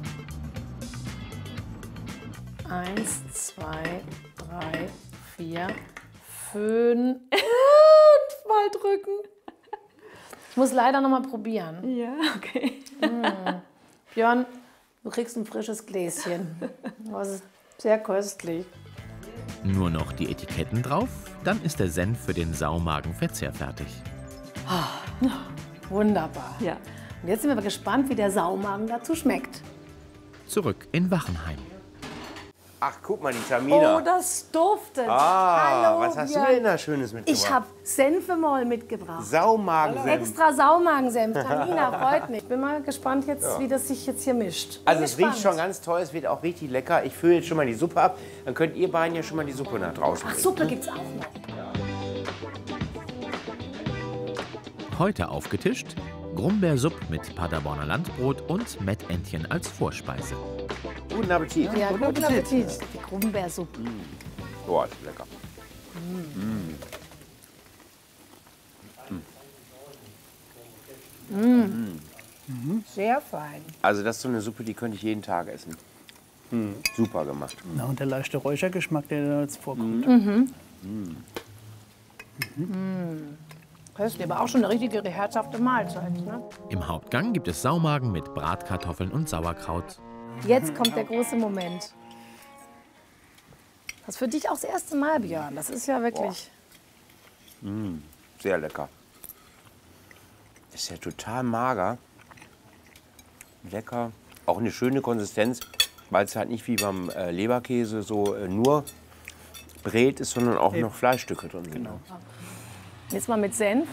[SPEAKER 2] Eins, zwei, drei, vier, fünf. Mal drücken. Ich muss leider noch mal probieren.
[SPEAKER 8] Ja, okay.
[SPEAKER 2] Björn, du kriegst ein frisches Gläschen. Das ist sehr köstlich.
[SPEAKER 1] Nur noch die Etiketten drauf, dann ist der Senf für den Saumagenverzehr fertig.
[SPEAKER 2] Wunderbar.
[SPEAKER 8] Ja.
[SPEAKER 2] Und jetzt sind wir aber gespannt, wie der Saumagen dazu schmeckt.
[SPEAKER 1] Zurück in Wachenheim.
[SPEAKER 3] Ach, guck mal, die Tamina.
[SPEAKER 2] Oh, das duftet.
[SPEAKER 3] ah,
[SPEAKER 2] Hallo,
[SPEAKER 3] was hast
[SPEAKER 2] Björn.
[SPEAKER 3] du denn da Schönes mitgebracht?
[SPEAKER 2] Ich habe Senfemol mitgebracht.
[SPEAKER 3] Saumagensenf.
[SPEAKER 2] Extra Saumagensenf. Tamina, freut mich. Bin mal gespannt, jetzt, wie das sich jetzt hier mischt. Bin
[SPEAKER 3] Also es
[SPEAKER 2] gespannt.
[SPEAKER 3] riecht schon ganz toll, es wird auch richtig lecker. Ich fülle jetzt schon mal die Suppe ab. Dann könnt ihr beiden ja schon mal die Suppe nach draußen
[SPEAKER 2] Ach,
[SPEAKER 3] bringen.
[SPEAKER 2] Suppe gibt's auch noch.
[SPEAKER 1] Heute aufgetischt Grumbeersuppe mit Paderborner Landbrot und Mettentchen als Vorspeise.
[SPEAKER 3] Guten Appetit.
[SPEAKER 2] Ja, guten Appetit. Die Grumbeersuppe.
[SPEAKER 3] Boah, ist lecker.
[SPEAKER 2] Sehr fein.
[SPEAKER 3] Also das ist so eine Suppe, die könnte ich jeden Tag essen. Super gemacht.
[SPEAKER 6] Na, und der leichte Räuchergeschmack, der da jetzt vorkommt.
[SPEAKER 2] Köstlich, aber auch schon eine richtige herzhafte Mahlzeit. Ne?
[SPEAKER 1] Im Hauptgang gibt es Saumagen mit Bratkartoffeln und Sauerkraut.
[SPEAKER 2] Jetzt kommt der große Moment. Das ist für dich auch das erste Mal, Björn. Das ist ja wirklich...
[SPEAKER 3] Sehr lecker. Ist ja total mager. Lecker. Auch eine schöne Konsistenz, weil es halt nicht wie beim äh, Leberkäse so äh, nur brät ist, sondern auch noch Fleischstücke drin sind. Genau.
[SPEAKER 2] Jetzt mal mit Senf.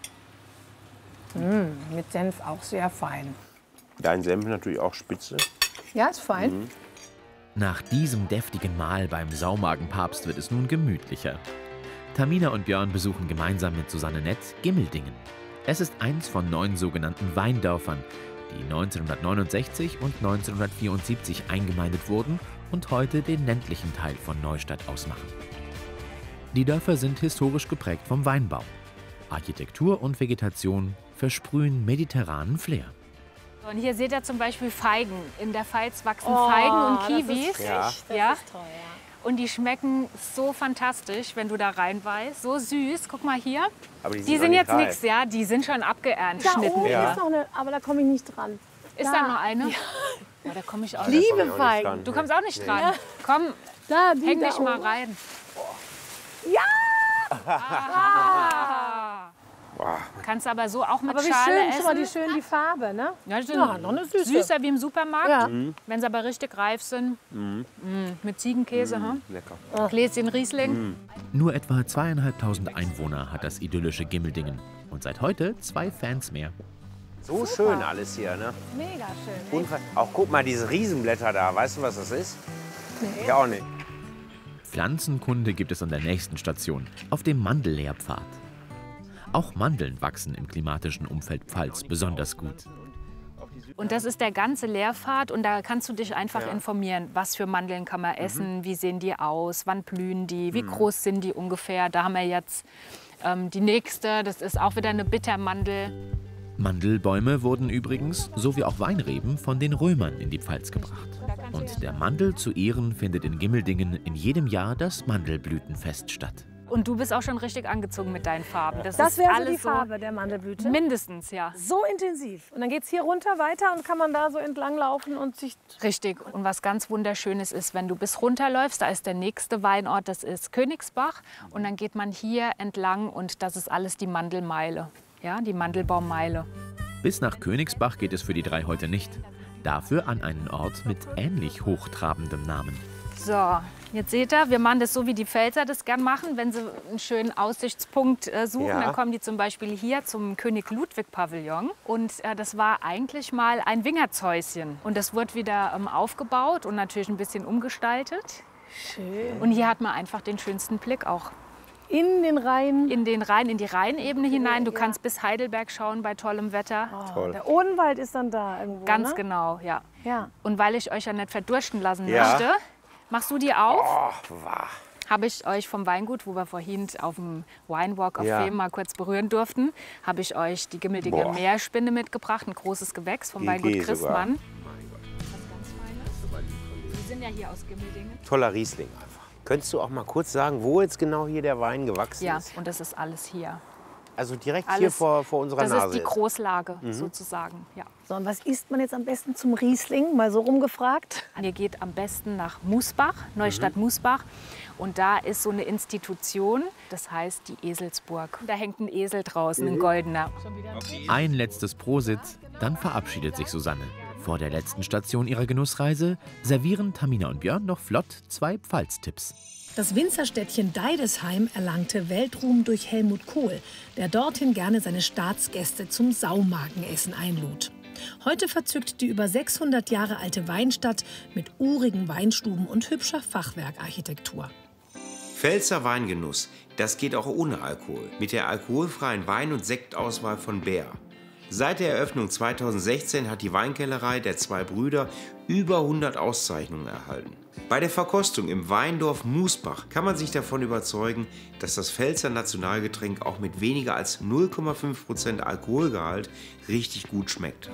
[SPEAKER 2] Mm, mit Senf auch sehr fein.
[SPEAKER 3] Dein Senf natürlich auch spitze.
[SPEAKER 2] Ja, ist fein.
[SPEAKER 1] Nach diesem deftigen Mahl beim Saumagenpapst wird es nun gemütlicher. Tamina und Björn besuchen gemeinsam mit Susanne Nett Gimmeldingen. Es ist eins von neun sogenannten Weindörfern, die neunzehnhundertneunundsechzig und neunzehnhundertvierundsiebzig eingemeindet wurden und heute den ländlichen Teil von Neustadt ausmachen. Die Dörfer sind historisch geprägt vom Weinbau. Architektur und Vegetation versprühen mediterranen Flair.
[SPEAKER 9] Und hier seht ihr zum Beispiel Feigen. In der Pfalz wachsen
[SPEAKER 2] Oh,
[SPEAKER 9] Feigen und
[SPEAKER 2] das
[SPEAKER 9] Kiwis.
[SPEAKER 2] ist
[SPEAKER 3] Ja.
[SPEAKER 9] Ja.
[SPEAKER 2] Toll, ja.
[SPEAKER 9] Und die schmecken so fantastisch, wenn du da reinbeißt. So süß. Guck mal hier.
[SPEAKER 3] Aber die
[SPEAKER 9] Die
[SPEAKER 3] sind,
[SPEAKER 9] sind
[SPEAKER 3] noch
[SPEAKER 9] jetzt
[SPEAKER 3] nicht reif.
[SPEAKER 9] nichts, ja. Die sind schon abgeerntet.
[SPEAKER 2] Da
[SPEAKER 9] Schnitten.
[SPEAKER 2] oben
[SPEAKER 3] Ja.
[SPEAKER 2] ist noch eine, aber da komme ich nicht dran.
[SPEAKER 9] Ist da noch eine? Ja, da komme ich auch nicht.
[SPEAKER 3] Da komm ich
[SPEAKER 2] Liebe
[SPEAKER 3] auch nicht
[SPEAKER 2] Feigen.
[SPEAKER 3] dran.
[SPEAKER 9] Du kommst auch nicht dran. Komm,
[SPEAKER 2] Da, die
[SPEAKER 9] häng
[SPEAKER 2] da
[SPEAKER 9] dich mal
[SPEAKER 2] oben.
[SPEAKER 9] rein.
[SPEAKER 2] Ja!
[SPEAKER 9] Ah.
[SPEAKER 3] Boah.
[SPEAKER 9] Kannst aber so auch mit
[SPEAKER 2] Aber wie
[SPEAKER 9] Schale
[SPEAKER 2] schön,
[SPEAKER 9] essen.
[SPEAKER 2] schau mal, die schön die Farbe, ne?
[SPEAKER 9] Ja, die sind
[SPEAKER 2] Ja, noch eine Süße.
[SPEAKER 9] süßer wie im Supermarkt.
[SPEAKER 2] Ja.
[SPEAKER 9] Wenn sie aber richtig reif sind. Mm, mit Ziegenkäse. hm?
[SPEAKER 3] Lecker.
[SPEAKER 9] Gläschen Riesling.
[SPEAKER 1] Nur etwa zweieinhalbtausend Einwohner hat das idyllische Gimmeldingen. Und seit heute zwei Fans mehr.
[SPEAKER 3] So schön alles hier, ne?
[SPEAKER 2] Mega schön.
[SPEAKER 3] Unver auch guck mal, diese Riesenblätter da. Weißt du, was das ist? Nee. Ja, auch nicht.
[SPEAKER 1] Pflanzenkunde gibt es an der nächsten Station, auf dem Mandellehrpfad. Auch Mandeln wachsen im klimatischen Umfeld Pfalz besonders gut.
[SPEAKER 9] Und das ist der ganze Lehrpfad und da kannst du dich einfach informieren, was für Mandeln kann man essen, wie sehen die aus, wann blühen die, wie groß sind die ungefähr. Da haben wir jetzt ähm, die nächste, das ist auch wieder eine Bittermandel.
[SPEAKER 1] Mandelbäume wurden übrigens, so wie auch Weinreben, von den Römern in die Pfalz gebracht. Und der Mandel zu Ehren findet in Gimmeldingen in jedem Jahr das Mandelblütenfest statt.
[SPEAKER 9] Und du bist auch schon richtig angezogen mit deinen Farben. Das,
[SPEAKER 2] Das
[SPEAKER 9] ist
[SPEAKER 2] wäre so
[SPEAKER 9] alles
[SPEAKER 2] die Farbe der Mandelblüte?
[SPEAKER 9] Mindestens, ja.
[SPEAKER 2] So intensiv. Und dann geht es hier runter weiter und kann man da so entlang laufen und sich...
[SPEAKER 9] Richtig. Und was ganz Wunderschönes ist, wenn du bis runterläufst, da ist der nächste Weinort, das ist Königsbach. Und dann geht man hier entlang und das ist alles die Mandelmeile. Ja, die Mandelbaummeile.
[SPEAKER 1] Bis nach Königsbach geht es für die drei heute nicht. Dafür an einen Ort mit ähnlich hochtrabendem Namen.
[SPEAKER 9] So, jetzt seht ihr, wir machen das so, wie die Pfälzer das gern machen. Wenn sie einen schönen Aussichtspunkt äh, suchen,
[SPEAKER 3] Ja.
[SPEAKER 9] dann kommen die zum Beispiel hier zum König Ludwig Pavillon. Und äh, das war eigentlich mal ein Wingertshäuschen. Und das wurde wieder ähm, aufgebaut und natürlich ein bisschen umgestaltet.
[SPEAKER 2] Schön.
[SPEAKER 9] Und hier hat man einfach den schönsten Blick auch.
[SPEAKER 2] In den Rhein.
[SPEAKER 9] In den Rhein, in die Rheinebene hinein. Du kannst bis Heidelberg schauen bei tollem Wetter.
[SPEAKER 2] Oh,
[SPEAKER 3] Toll.
[SPEAKER 2] der Odenwald ist dann da irgendwo,
[SPEAKER 9] Ganz
[SPEAKER 2] ne?
[SPEAKER 9] genau, ja.
[SPEAKER 2] Ja.
[SPEAKER 9] Und weil ich euch ja nicht verdursten lassen
[SPEAKER 3] Ja.
[SPEAKER 9] möchte, machst du die auf?
[SPEAKER 3] Oh, wahr.
[SPEAKER 9] Habe ich euch vom Weingut, wo wir vorhin auf dem Winewalk auf
[SPEAKER 3] Ja.
[SPEAKER 9] Fehmarn mal kurz berühren durften, habe ich euch die gimmelige
[SPEAKER 3] Boah.
[SPEAKER 9] Meerspinne mitgebracht, ein großes Gewächs vom
[SPEAKER 3] G G
[SPEAKER 9] Weingut
[SPEAKER 3] sogar.
[SPEAKER 9] Christmann. Was ganz Feines. Wir sind ja hier aus Gimmeldingen.
[SPEAKER 3] Toller Riesling einfach. Könntest du auch mal kurz sagen, wo jetzt genau hier der Wein gewachsen
[SPEAKER 9] Ja,
[SPEAKER 3] ist?
[SPEAKER 9] und das ist alles hier.
[SPEAKER 3] Also direkt
[SPEAKER 9] Alles,
[SPEAKER 3] hier vor, vor unserer
[SPEAKER 9] das
[SPEAKER 3] Nase.
[SPEAKER 9] ist die
[SPEAKER 3] jetzt.
[SPEAKER 9] Großlage sozusagen. Ja.
[SPEAKER 2] So, und was isst man jetzt am besten zum Riesling? Mal so rumgefragt.
[SPEAKER 9] Ihr geht am besten nach Musbach, Neustadt-Musbach. Und da ist so eine Institution, das heißt die Eselsburg. Da hängt ein Esel draußen, ein goldener.
[SPEAKER 1] Ein letztes Prosit, dann verabschiedet sich Susanne. Vor der letzten Station ihrer Genussreise servieren Tamina und Björn noch flott zwei Pfalztipps.
[SPEAKER 2] Das Winzerstädtchen Deidesheim erlangte Weltruhm durch Helmut Kohl, der dorthin gerne seine Staatsgäste zum Saumagenessen einlud. Heute verzückt die über sechshundert Jahre alte Weinstadt mit urigen Weinstuben und hübscher Fachwerkarchitektur.
[SPEAKER 3] Pfälzer Weingenuss, das geht auch ohne Alkohol. Mit der alkoholfreien Wein- und Sektauswahl von Bär. Seit der Eröffnung zweitausendsechzehn hat die Weinkellerei der zwei Brüder über hundert Auszeichnungen erhalten. Bei der Verkostung im Weindorf Musbach kann man sich davon überzeugen, dass das Pfälzer Nationalgetränk auch mit weniger als null Komma fünf Prozent Alkoholgehalt richtig gut schmeckt.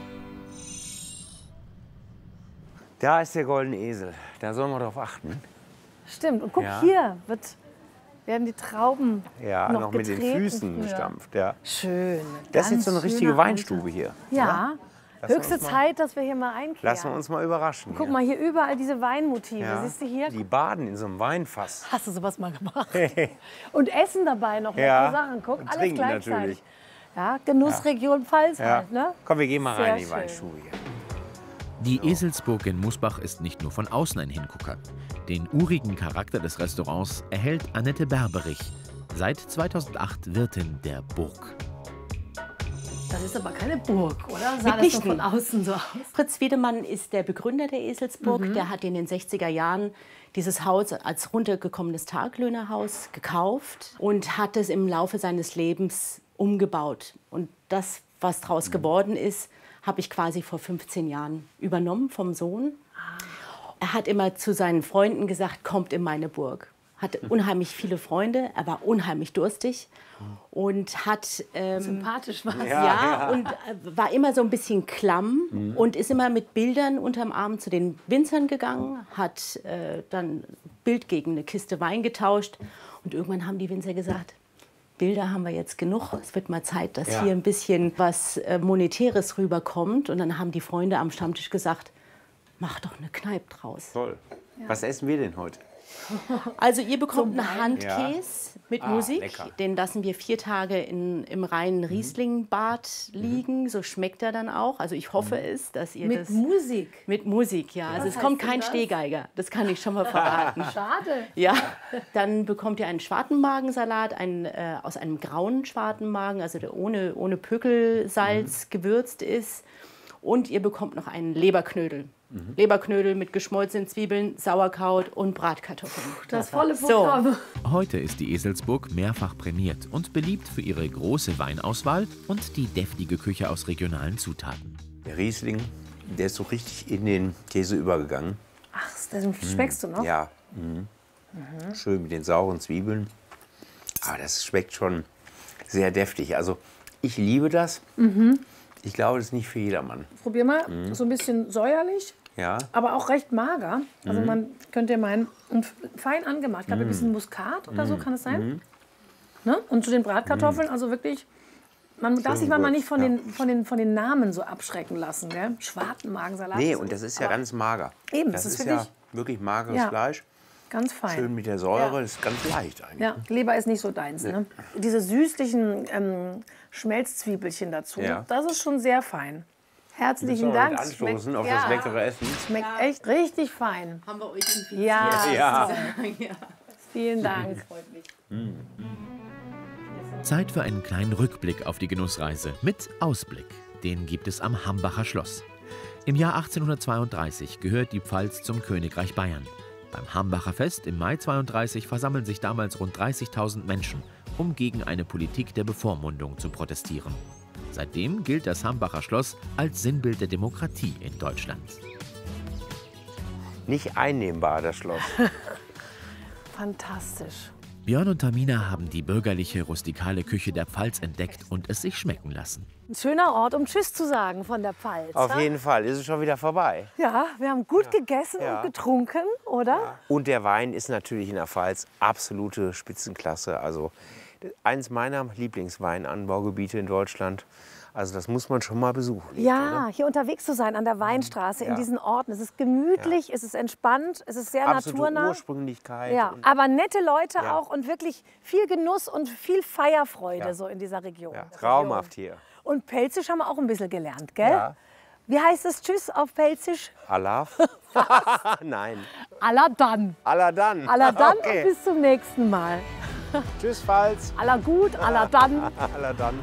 [SPEAKER 3] Da ist der goldene Esel. Da sollen wir drauf achten.
[SPEAKER 2] Stimmt. Und guck,
[SPEAKER 3] Ja.
[SPEAKER 2] hier wird, werden die Trauben
[SPEAKER 3] Ja, noch,
[SPEAKER 2] noch,
[SPEAKER 3] mit den
[SPEAKER 2] getreten
[SPEAKER 3] Füßen
[SPEAKER 2] früher.
[SPEAKER 3] gestampft. Ja.
[SPEAKER 2] Schön.
[SPEAKER 3] Das ist
[SPEAKER 2] Ganz
[SPEAKER 3] jetzt so eine richtige
[SPEAKER 2] schöner
[SPEAKER 3] Weinstube hier.
[SPEAKER 2] Alter. Ja.
[SPEAKER 3] Lassen wir
[SPEAKER 2] Höchste
[SPEAKER 3] uns mal-
[SPEAKER 2] Zeit, dass wir hier mal einkehren.
[SPEAKER 3] Lassen wir uns mal überraschen.
[SPEAKER 2] Guck
[SPEAKER 3] hier.
[SPEAKER 2] mal, hier überall diese Weinmotive.
[SPEAKER 3] Ja.
[SPEAKER 2] Siehst du hier?
[SPEAKER 3] Die baden in so einem Weinfass.
[SPEAKER 2] Hast du sowas mal gemacht? Und essen dabei noch
[SPEAKER 3] Ja.
[SPEAKER 2] leckere Sachen. Guck,
[SPEAKER 3] Und
[SPEAKER 2] alles
[SPEAKER 3] trinken
[SPEAKER 2] gleichzeitig.
[SPEAKER 3] natürlich.
[SPEAKER 2] Ja, Genussregion Pfalz
[SPEAKER 3] Ja.
[SPEAKER 2] halt, ne?
[SPEAKER 3] Komm, wir gehen mal
[SPEAKER 2] Sehr
[SPEAKER 3] rein in die
[SPEAKER 2] schön.
[SPEAKER 3] Weinstube hier.
[SPEAKER 1] Die Eselsburg in Musbach ist nicht nur von außen ein Hingucker. Den urigen Charakter des Restaurants erhält Annette Berberich, seit zweitausendacht Wirtin der Burg.
[SPEAKER 2] Das ist aber keine Burg, oder? Sah das so
[SPEAKER 10] Mitnichten.
[SPEAKER 2] von außen so aus?
[SPEAKER 10] Fritz Wiedemann ist der Begründer der Eselsburg.
[SPEAKER 2] Mhm.
[SPEAKER 10] Der hat in den sechziger Jahren dieses Haus als runtergekommenes Taglöhnerhaus gekauft und hat es im Laufe seines Lebens umgebaut. Und das, was daraus geworden ist, habe ich quasi vor fünfzehn Jahren übernommen vom Sohn. Er hat immer zu seinen Freunden gesagt, kommt in meine Burg. Hatte unheimlich viele Freunde, er war unheimlich durstig und hat ähm,
[SPEAKER 2] Sympathisch war es.
[SPEAKER 10] ja,
[SPEAKER 3] ja.
[SPEAKER 10] und äh, war immer so ein bisschen klamm und ist immer mit Bildern unterm Arm zu den Winzern gegangen, hat äh, dann Bild gegen eine Kiste Wein getauscht und irgendwann haben die Winzer gesagt, Bilder haben wir jetzt genug, es wird mal Zeit, dass
[SPEAKER 3] Ja.
[SPEAKER 10] hier ein bisschen was äh, Monetäres rüberkommt. Und dann haben die Freunde am Stammtisch gesagt, mach doch eine Kneipe draus.
[SPEAKER 3] Toll. Was essen wir denn heute?
[SPEAKER 10] Also ihr bekommt einen Handkäse mit
[SPEAKER 3] Ah,
[SPEAKER 10] Musik.
[SPEAKER 3] lecker.
[SPEAKER 10] Den lassen wir vier Tage in, im reinen Rieslingbad liegen. So schmeckt er dann auch. Also ich hoffe es, dass ihr
[SPEAKER 2] Mit
[SPEAKER 10] das...
[SPEAKER 2] Musik.
[SPEAKER 10] Mit Musik, ja. Also es kommt
[SPEAKER 2] heißt
[SPEAKER 10] kein
[SPEAKER 2] denn das?
[SPEAKER 10] Stehgeiger. Das kann ich schon mal verraten.
[SPEAKER 2] Schade.
[SPEAKER 10] Ja, dann bekommt ihr einen Schwartenmagensalat ein, äh, aus einem grauen Schwartenmagen, also der ohne, ohne Pökelsalz gewürzt ist. Und ihr bekommt noch einen Leberknödel. Leberknödel mit geschmolzenen Zwiebeln, Sauerkraut und Bratkartoffeln.
[SPEAKER 2] Das volle
[SPEAKER 10] So.
[SPEAKER 2] Programm.
[SPEAKER 1] Heute ist die Eselsburg mehrfach prämiert und beliebt für ihre große Weinauswahl und die deftige Küche aus regionalen Zutaten.
[SPEAKER 3] Der Riesling, der ist so richtig in den Käse übergegangen.
[SPEAKER 2] Ach, das schmeckst du noch?
[SPEAKER 3] Ja. Mhm. Schön mit den sauren Zwiebeln. Aber das schmeckt schon sehr deftig. Also ich liebe das. Ich glaube, das ist nicht für jedermann.
[SPEAKER 2] Probier mal. So ein bisschen säuerlich,
[SPEAKER 3] Ja.
[SPEAKER 2] aber auch recht mager. Also man könnte ja meinen, und fein angemacht. Ich glaube, ein bisschen Muskat oder so, kann es sein? Ne? Und zu den Bratkartoffeln, also wirklich, man darf sich manchmal nicht von, ja. den, von, den, von den Namen so abschrecken lassen. Gell? Schwartenmagensalat.
[SPEAKER 3] Nee, und das ist ja ganz mager.
[SPEAKER 2] Eben,
[SPEAKER 3] das,
[SPEAKER 2] das ist,
[SPEAKER 3] ist
[SPEAKER 2] wirklich,
[SPEAKER 3] ja wirklich mageres
[SPEAKER 2] ja,
[SPEAKER 3] Fleisch.
[SPEAKER 2] Ganz fein.
[SPEAKER 3] Schön mit der Säure,
[SPEAKER 2] ja.
[SPEAKER 3] das ist ganz leicht eigentlich.
[SPEAKER 2] Ja, Leber ist nicht so deins. Nee. Ne? Diese süßlichen ähm, Schmelzzwiebelchen dazu, ja. das ist schon sehr fein. Herzlichen Dank.
[SPEAKER 3] Anstoßen
[SPEAKER 2] schmeckt,
[SPEAKER 3] auf
[SPEAKER 2] ja,
[SPEAKER 3] das leckere Essen.
[SPEAKER 2] Schmeckt ja. echt richtig fein.
[SPEAKER 10] Haben wir euch infiziert.
[SPEAKER 2] Ja,
[SPEAKER 3] ja.
[SPEAKER 2] ja. Vielen Dank.
[SPEAKER 10] Freut mich.
[SPEAKER 1] Zeit für einen kleinen Rückblick auf die Genussreise mit Ausblick. Den gibt es am Hambacher Schloss. Im Jahr achtzehnhundertzweiunddreißig gehört die Pfalz zum Königreich Bayern. Beim Hambacher Fest im Mai zweiunddreißig versammeln sich damals rund dreißigtausend Menschen, um gegen eine Politik der Bevormundung zu protestieren. Seitdem gilt das Hambacher Schloss als Sinnbild der Demokratie in Deutschland.
[SPEAKER 3] Nicht einnehmbar, das Schloss.
[SPEAKER 2] Fantastisch.
[SPEAKER 1] Björn und Tamina haben die bürgerliche, rustikale Küche der Pfalz entdeckt und es sich schmecken lassen.
[SPEAKER 2] Ein schöner Ort, um Tschüss zu sagen von der Pfalz.
[SPEAKER 3] Auf
[SPEAKER 2] ha?
[SPEAKER 3] jeden Fall, ist es schon wieder vorbei.
[SPEAKER 2] Ja, wir haben gut
[SPEAKER 3] ja.
[SPEAKER 2] gegessen
[SPEAKER 3] ja.
[SPEAKER 2] und getrunken, oder?
[SPEAKER 3] Ja. Und der Wein ist natürlich in der Pfalz absolute Spitzenklasse. Also eins meiner Lieblingsweinanbaugebiete in Deutschland. Also das muss man schon mal besuchen.
[SPEAKER 2] Ja,
[SPEAKER 3] oder?
[SPEAKER 2] Hier unterwegs zu sein an der Weinstraße,
[SPEAKER 3] ja.
[SPEAKER 2] in diesen Orten. Es ist gemütlich, ja. es ist entspannt, es ist sehr
[SPEAKER 3] absolute
[SPEAKER 2] naturnah.
[SPEAKER 3] Ursprünglichkeit.
[SPEAKER 2] Ja, aber nette Leute
[SPEAKER 3] ja.
[SPEAKER 2] auch und wirklich viel Genuss und viel Feierfreude
[SPEAKER 3] ja.
[SPEAKER 2] so in dieser Region.
[SPEAKER 3] Ja, traumhaft hier.
[SPEAKER 2] Und Pelzisch haben wir auch ein bisschen gelernt, gell?
[SPEAKER 3] Ja.
[SPEAKER 2] Wie heißt es Tschüss auf Pelzisch?
[SPEAKER 3] Allah? Nein.
[SPEAKER 2] Allah dann.
[SPEAKER 3] Allah dann.
[SPEAKER 2] Allah dann
[SPEAKER 3] okay.
[SPEAKER 2] und bis zum nächsten Mal.
[SPEAKER 3] Tschüss, Pfalz.
[SPEAKER 2] Allah gut, Allah dann.
[SPEAKER 3] Allah dann.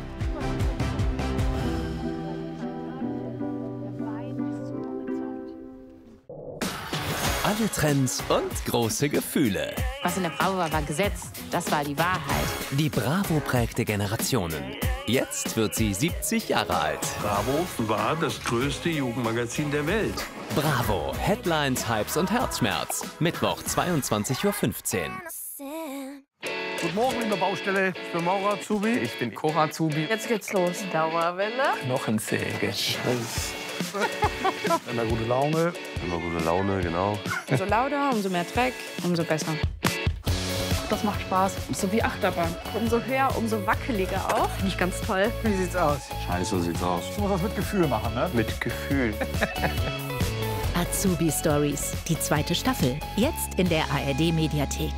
[SPEAKER 11] Alle Trends und große Gefühle.
[SPEAKER 12] Was in der Bravo war, war Gesetz. Das war die Wahrheit.
[SPEAKER 11] Die Bravo prägte Generationen. Jetzt wird sie siebzig Jahre alt.
[SPEAKER 13] Bravo war das größte Jugendmagazin der Welt.
[SPEAKER 11] Bravo. Headlines, Hypes und Herzschmerz. Mittwoch, zweiundzwanzig Uhr fünfzehn.
[SPEAKER 14] Guten Morgen in der Baustelle. Ich bin Maurer Azubi.
[SPEAKER 15] Ich bin Cora Azubi.
[SPEAKER 16] Jetzt geht's los. Dauerwelle.
[SPEAKER 15] Knochensäge.
[SPEAKER 14] Immer gute Laune.
[SPEAKER 13] Immer gute Laune, genau.
[SPEAKER 16] Umso lauter, umso mehr Dreck, umso besser.
[SPEAKER 17] Das macht Spaß. So wie Achterbahn.
[SPEAKER 16] Umso höher, umso wackeliger auch. Nicht ganz toll.
[SPEAKER 14] Wie sieht's aus?
[SPEAKER 13] Scheiße sieht's aus.
[SPEAKER 14] Ich muss das mit Gefühl machen, ne?
[SPEAKER 13] Mit Gefühl.
[SPEAKER 18] Azubi Stories, die zweite Staffel. Jetzt in der A R D-Mediathek.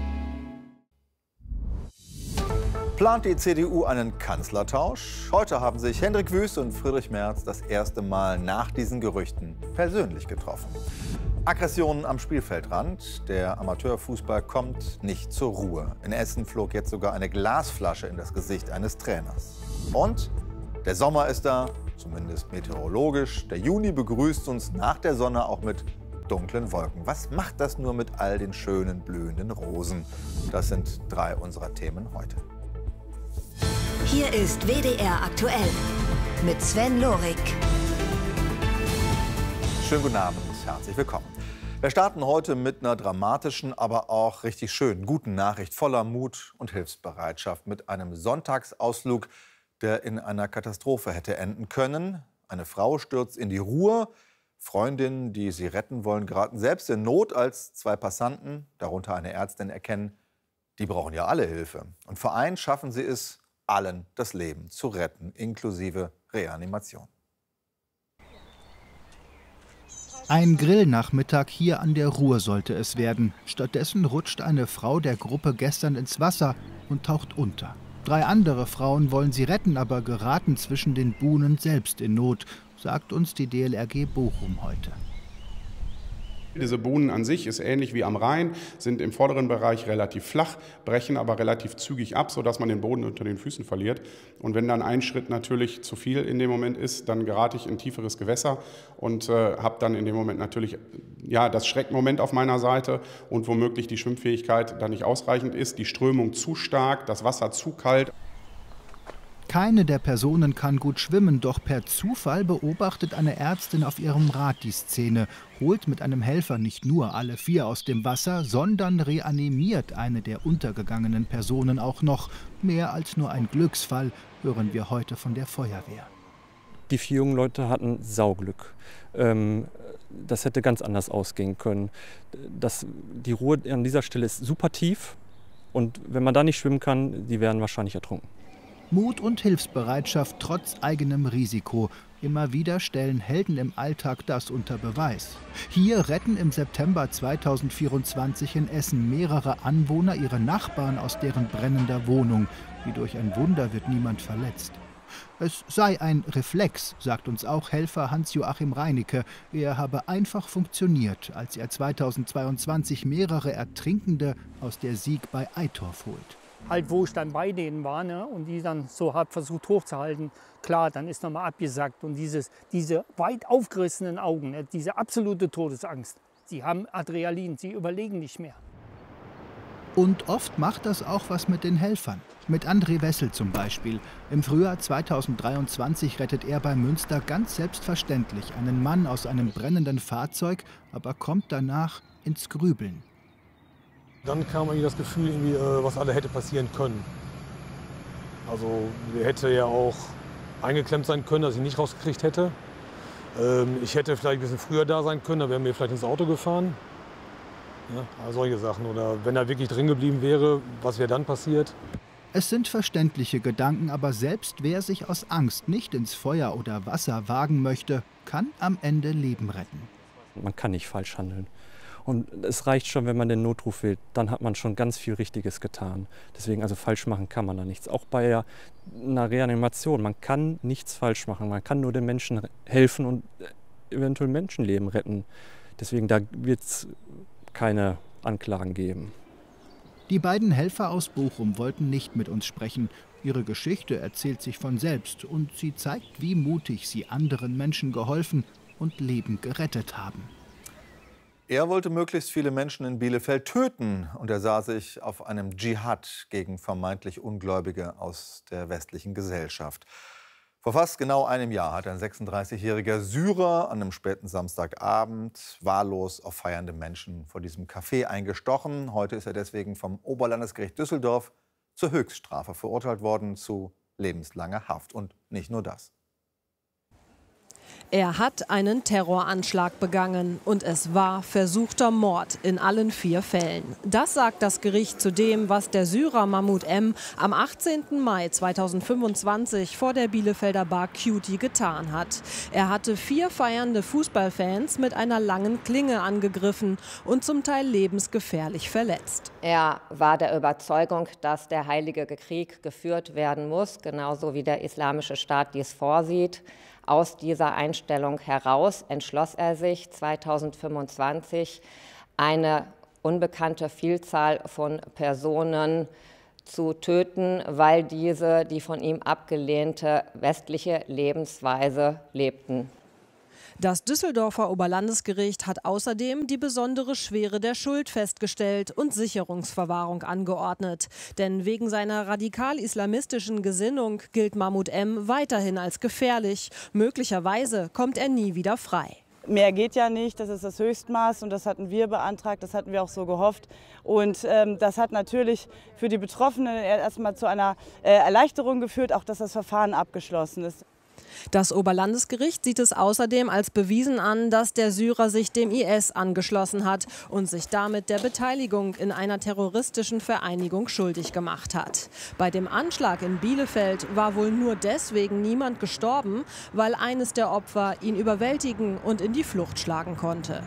[SPEAKER 19] Plant die C D U einen Kanzlertausch? Heute haben sich Hendrik Wüst und Friedrich Merz das erste Mal nach diesen Gerüchten persönlich getroffen. Aggressionen am Spielfeldrand. Der Amateurfußball kommt nicht zur Ruhe. In Essen flog jetzt sogar eine Glasflasche in das Gesicht eines Trainers. Und der Sommer ist da, zumindest meteorologisch. Der Juni begrüßt uns nach der Sonne auch mit dunklen Wolken. Was macht das nur mit all den schönen, blühenden Rosen? Das sind drei unserer Themen heute.
[SPEAKER 18] Hier ist W D R aktuell mit Sven Lorik.
[SPEAKER 19] Schönen guten Abend, herzlich willkommen. Wir starten heute mit einer dramatischen, aber auch richtig schönen, guten Nachricht voller Mut und Hilfsbereitschaft mit einem Sonntagsausflug, der in einer Katastrophe hätte enden können. Eine Frau stürzt in die Ruhr. Freundinnen, die sie retten wollen, geraten selbst in Not, als zwei Passanten, darunter eine Ärztin, erkennen, die brauchen ja alle Hilfe. Und vereint schaffen sie es, allen das Leben zu retten, inklusive Reanimation.
[SPEAKER 20] Ein Grillnachmittag hier an der Ruhr sollte es werden. Stattdessen rutscht eine Frau der Gruppe gestern ins Wasser und taucht unter. Drei andere Frauen wollen sie retten, aber geraten zwischen den Buhnen selbst in Not, sagt uns die D L R G Bochum heute.
[SPEAKER 21] Diese Buhnen an sich ist ähnlich wie am Rhein, sind im vorderen Bereich relativ flach, brechen aber relativ zügig ab, sodass man den Boden unter den Füßen verliert. Und wenn dann ein Schritt natürlich zu viel in dem Moment ist, dann gerate ich in tieferes Gewässer und äh, habe dann in dem Moment natürlich ja, das Schreckmoment auf meiner Seite und womöglich die Schwimmfähigkeit dann nicht ausreichend ist, die Strömung zu stark, das Wasser zu kalt.
[SPEAKER 20] Keine der Personen kann gut schwimmen, doch per Zufall beobachtet eine Ärztin auf ihrem Rad die Szene, holt mit einem Helfer nicht nur alle vier aus dem Wasser, sondern reanimiert eine der untergegangenen Personen auch noch. Mehr als nur ein Glücksfall, hören wir heute von der Feuerwehr.
[SPEAKER 22] Die vier jungen Leute hatten Sauglück. Ähm, das hätte ganz anders ausgehen können. Das, die Ruhr an dieser Stelle ist super tief. Und wenn man da nicht schwimmen kann, die werden wahrscheinlich ertrunken.
[SPEAKER 20] Mut und Hilfsbereitschaft trotz eigenem Risiko. Immer wieder stellen Helden im Alltag das unter Beweis. Hier retten im September zweitausendvierundzwanzig in Essen mehrere Anwohner ihre Nachbarn aus deren brennender Wohnung. Wie durch ein Wunder wird niemand verletzt. Es sei ein Reflex, sagt uns auch Helfer Hans-Joachim Reinecke. Er habe einfach funktioniert, als er zweitausendzweiundzwanzig mehrere Ertrinkende aus der Sieg bei Eitorf holt.
[SPEAKER 4] Halt, wo ich dann bei denen war, ne, und die dann so hart versucht hochzuhalten, klar, dann ist nochmal abgesackt. Und dieses, diese weit aufgerissenen Augen, ne, diese absolute Todesangst, sie haben Adrenalin, sie überlegen nicht mehr.
[SPEAKER 20] Und oft macht das auch was mit den Helfern. Mit André Wessel zum Beispiel. Im Frühjahr zweitausenddreiundzwanzig rettet er bei Münster ganz selbstverständlich einen Mann aus einem brennenden Fahrzeug, aber kommt danach ins Grübeln.
[SPEAKER 5] Dann kam irgendwie das Gefühl, irgendwie, was alle hätte passieren können. Also der hätte ja auch eingeklemmt sein können, dass ich ihn nicht rausgekriegt hätte. Ich hätte vielleicht ein bisschen früher da sein können, da wäre mir vielleicht ins Auto gefahren. Ja, also solche Sachen. Oder wenn er wirklich drin geblieben wäre, was wäre dann passiert?
[SPEAKER 20] Es sind verständliche Gedanken, aber selbst wer sich aus Angst nicht ins Feuer oder Wasser wagen möchte, kann am Ende Leben retten.
[SPEAKER 22] Man kann nicht falsch handeln. Und es reicht schon, wenn man den Notruf wählt, dann hat man schon ganz viel Richtiges getan. Deswegen, also falsch machen kann man da nichts. Auch bei einer Reanimation, man kann nichts falsch machen. Man kann nur den Menschen helfen und eventuell Menschenleben retten. Deswegen, da wird es keine Anklagen geben.
[SPEAKER 20] Die beiden Helfer aus Bochum wollten nicht mit uns sprechen. Ihre Geschichte erzählt sich von selbst und sie zeigt, wie mutig sie anderen Menschen geholfen und Leben gerettet haben.
[SPEAKER 19] Er wollte möglichst viele Menschen in Bielefeld töten und er sah sich auf einem Dschihad gegen vermeintlich Ungläubige aus der westlichen Gesellschaft. Vor fast genau einem Jahr hat ein sechsunddreißigjähriger Syrer an einem späten Samstagabend wahllos auf feiernde Menschen vor diesem Café eingestochen. Heute ist er deswegen vom Oberlandesgericht Düsseldorf zur Höchststrafe verurteilt worden, zu lebenslanger Haft. Und nicht nur das.
[SPEAKER 23] Er hat einen Terroranschlag begangen und es war versuchter Mord in allen vier Fällen. Das sagt das Gericht zu dem, was der Syrer Mahmoud M. am achtzehnten Mai zweitausendfünfundzwanzig vor der Bielefelder Bar Cutie getan hat. Er hatte vier feiernde Fußballfans mit einer langen Klinge angegriffen und zum Teil lebensgefährlich verletzt.
[SPEAKER 24] Er war der Überzeugung, dass der Heilige Krieg geführt werden muss, genauso wie der Islamische Staat dies vorsieht. Aus dieser Einstellung heraus entschloss er sich zweitausendfünfundzwanzig, eine unbekannte Vielzahl von Personen zu töten, weil diese die von ihm abgelehnte westliche Lebensweise lebten.
[SPEAKER 23] Das Düsseldorfer Oberlandesgericht hat außerdem die besondere Schwere der Schuld festgestellt und Sicherungsverwahrung angeordnet. Denn wegen seiner radikal-islamistischen Gesinnung gilt Mahmoud M. weiterhin als gefährlich. Möglicherweise kommt er nie wieder frei.
[SPEAKER 25] Mehr geht ja nicht, das ist das Höchstmaß und das hatten wir beantragt, das hatten wir auch so gehofft. Und ähm, das hat natürlich für die Betroffenen erstmal zu einer äh, Erleichterung geführt, auch dass das Verfahren abgeschlossen ist.
[SPEAKER 23] Das Oberlandesgericht sieht es außerdem als bewiesen an, dass der Syrer sich dem I S angeschlossen hat und sich damit der Beteiligung in einer terroristischen Vereinigung schuldig gemacht hat. Bei dem Anschlag in Bielefeld war wohl nur deswegen niemand gestorben, weil eines der Opfer ihn überwältigen und in die Flucht schlagen konnte.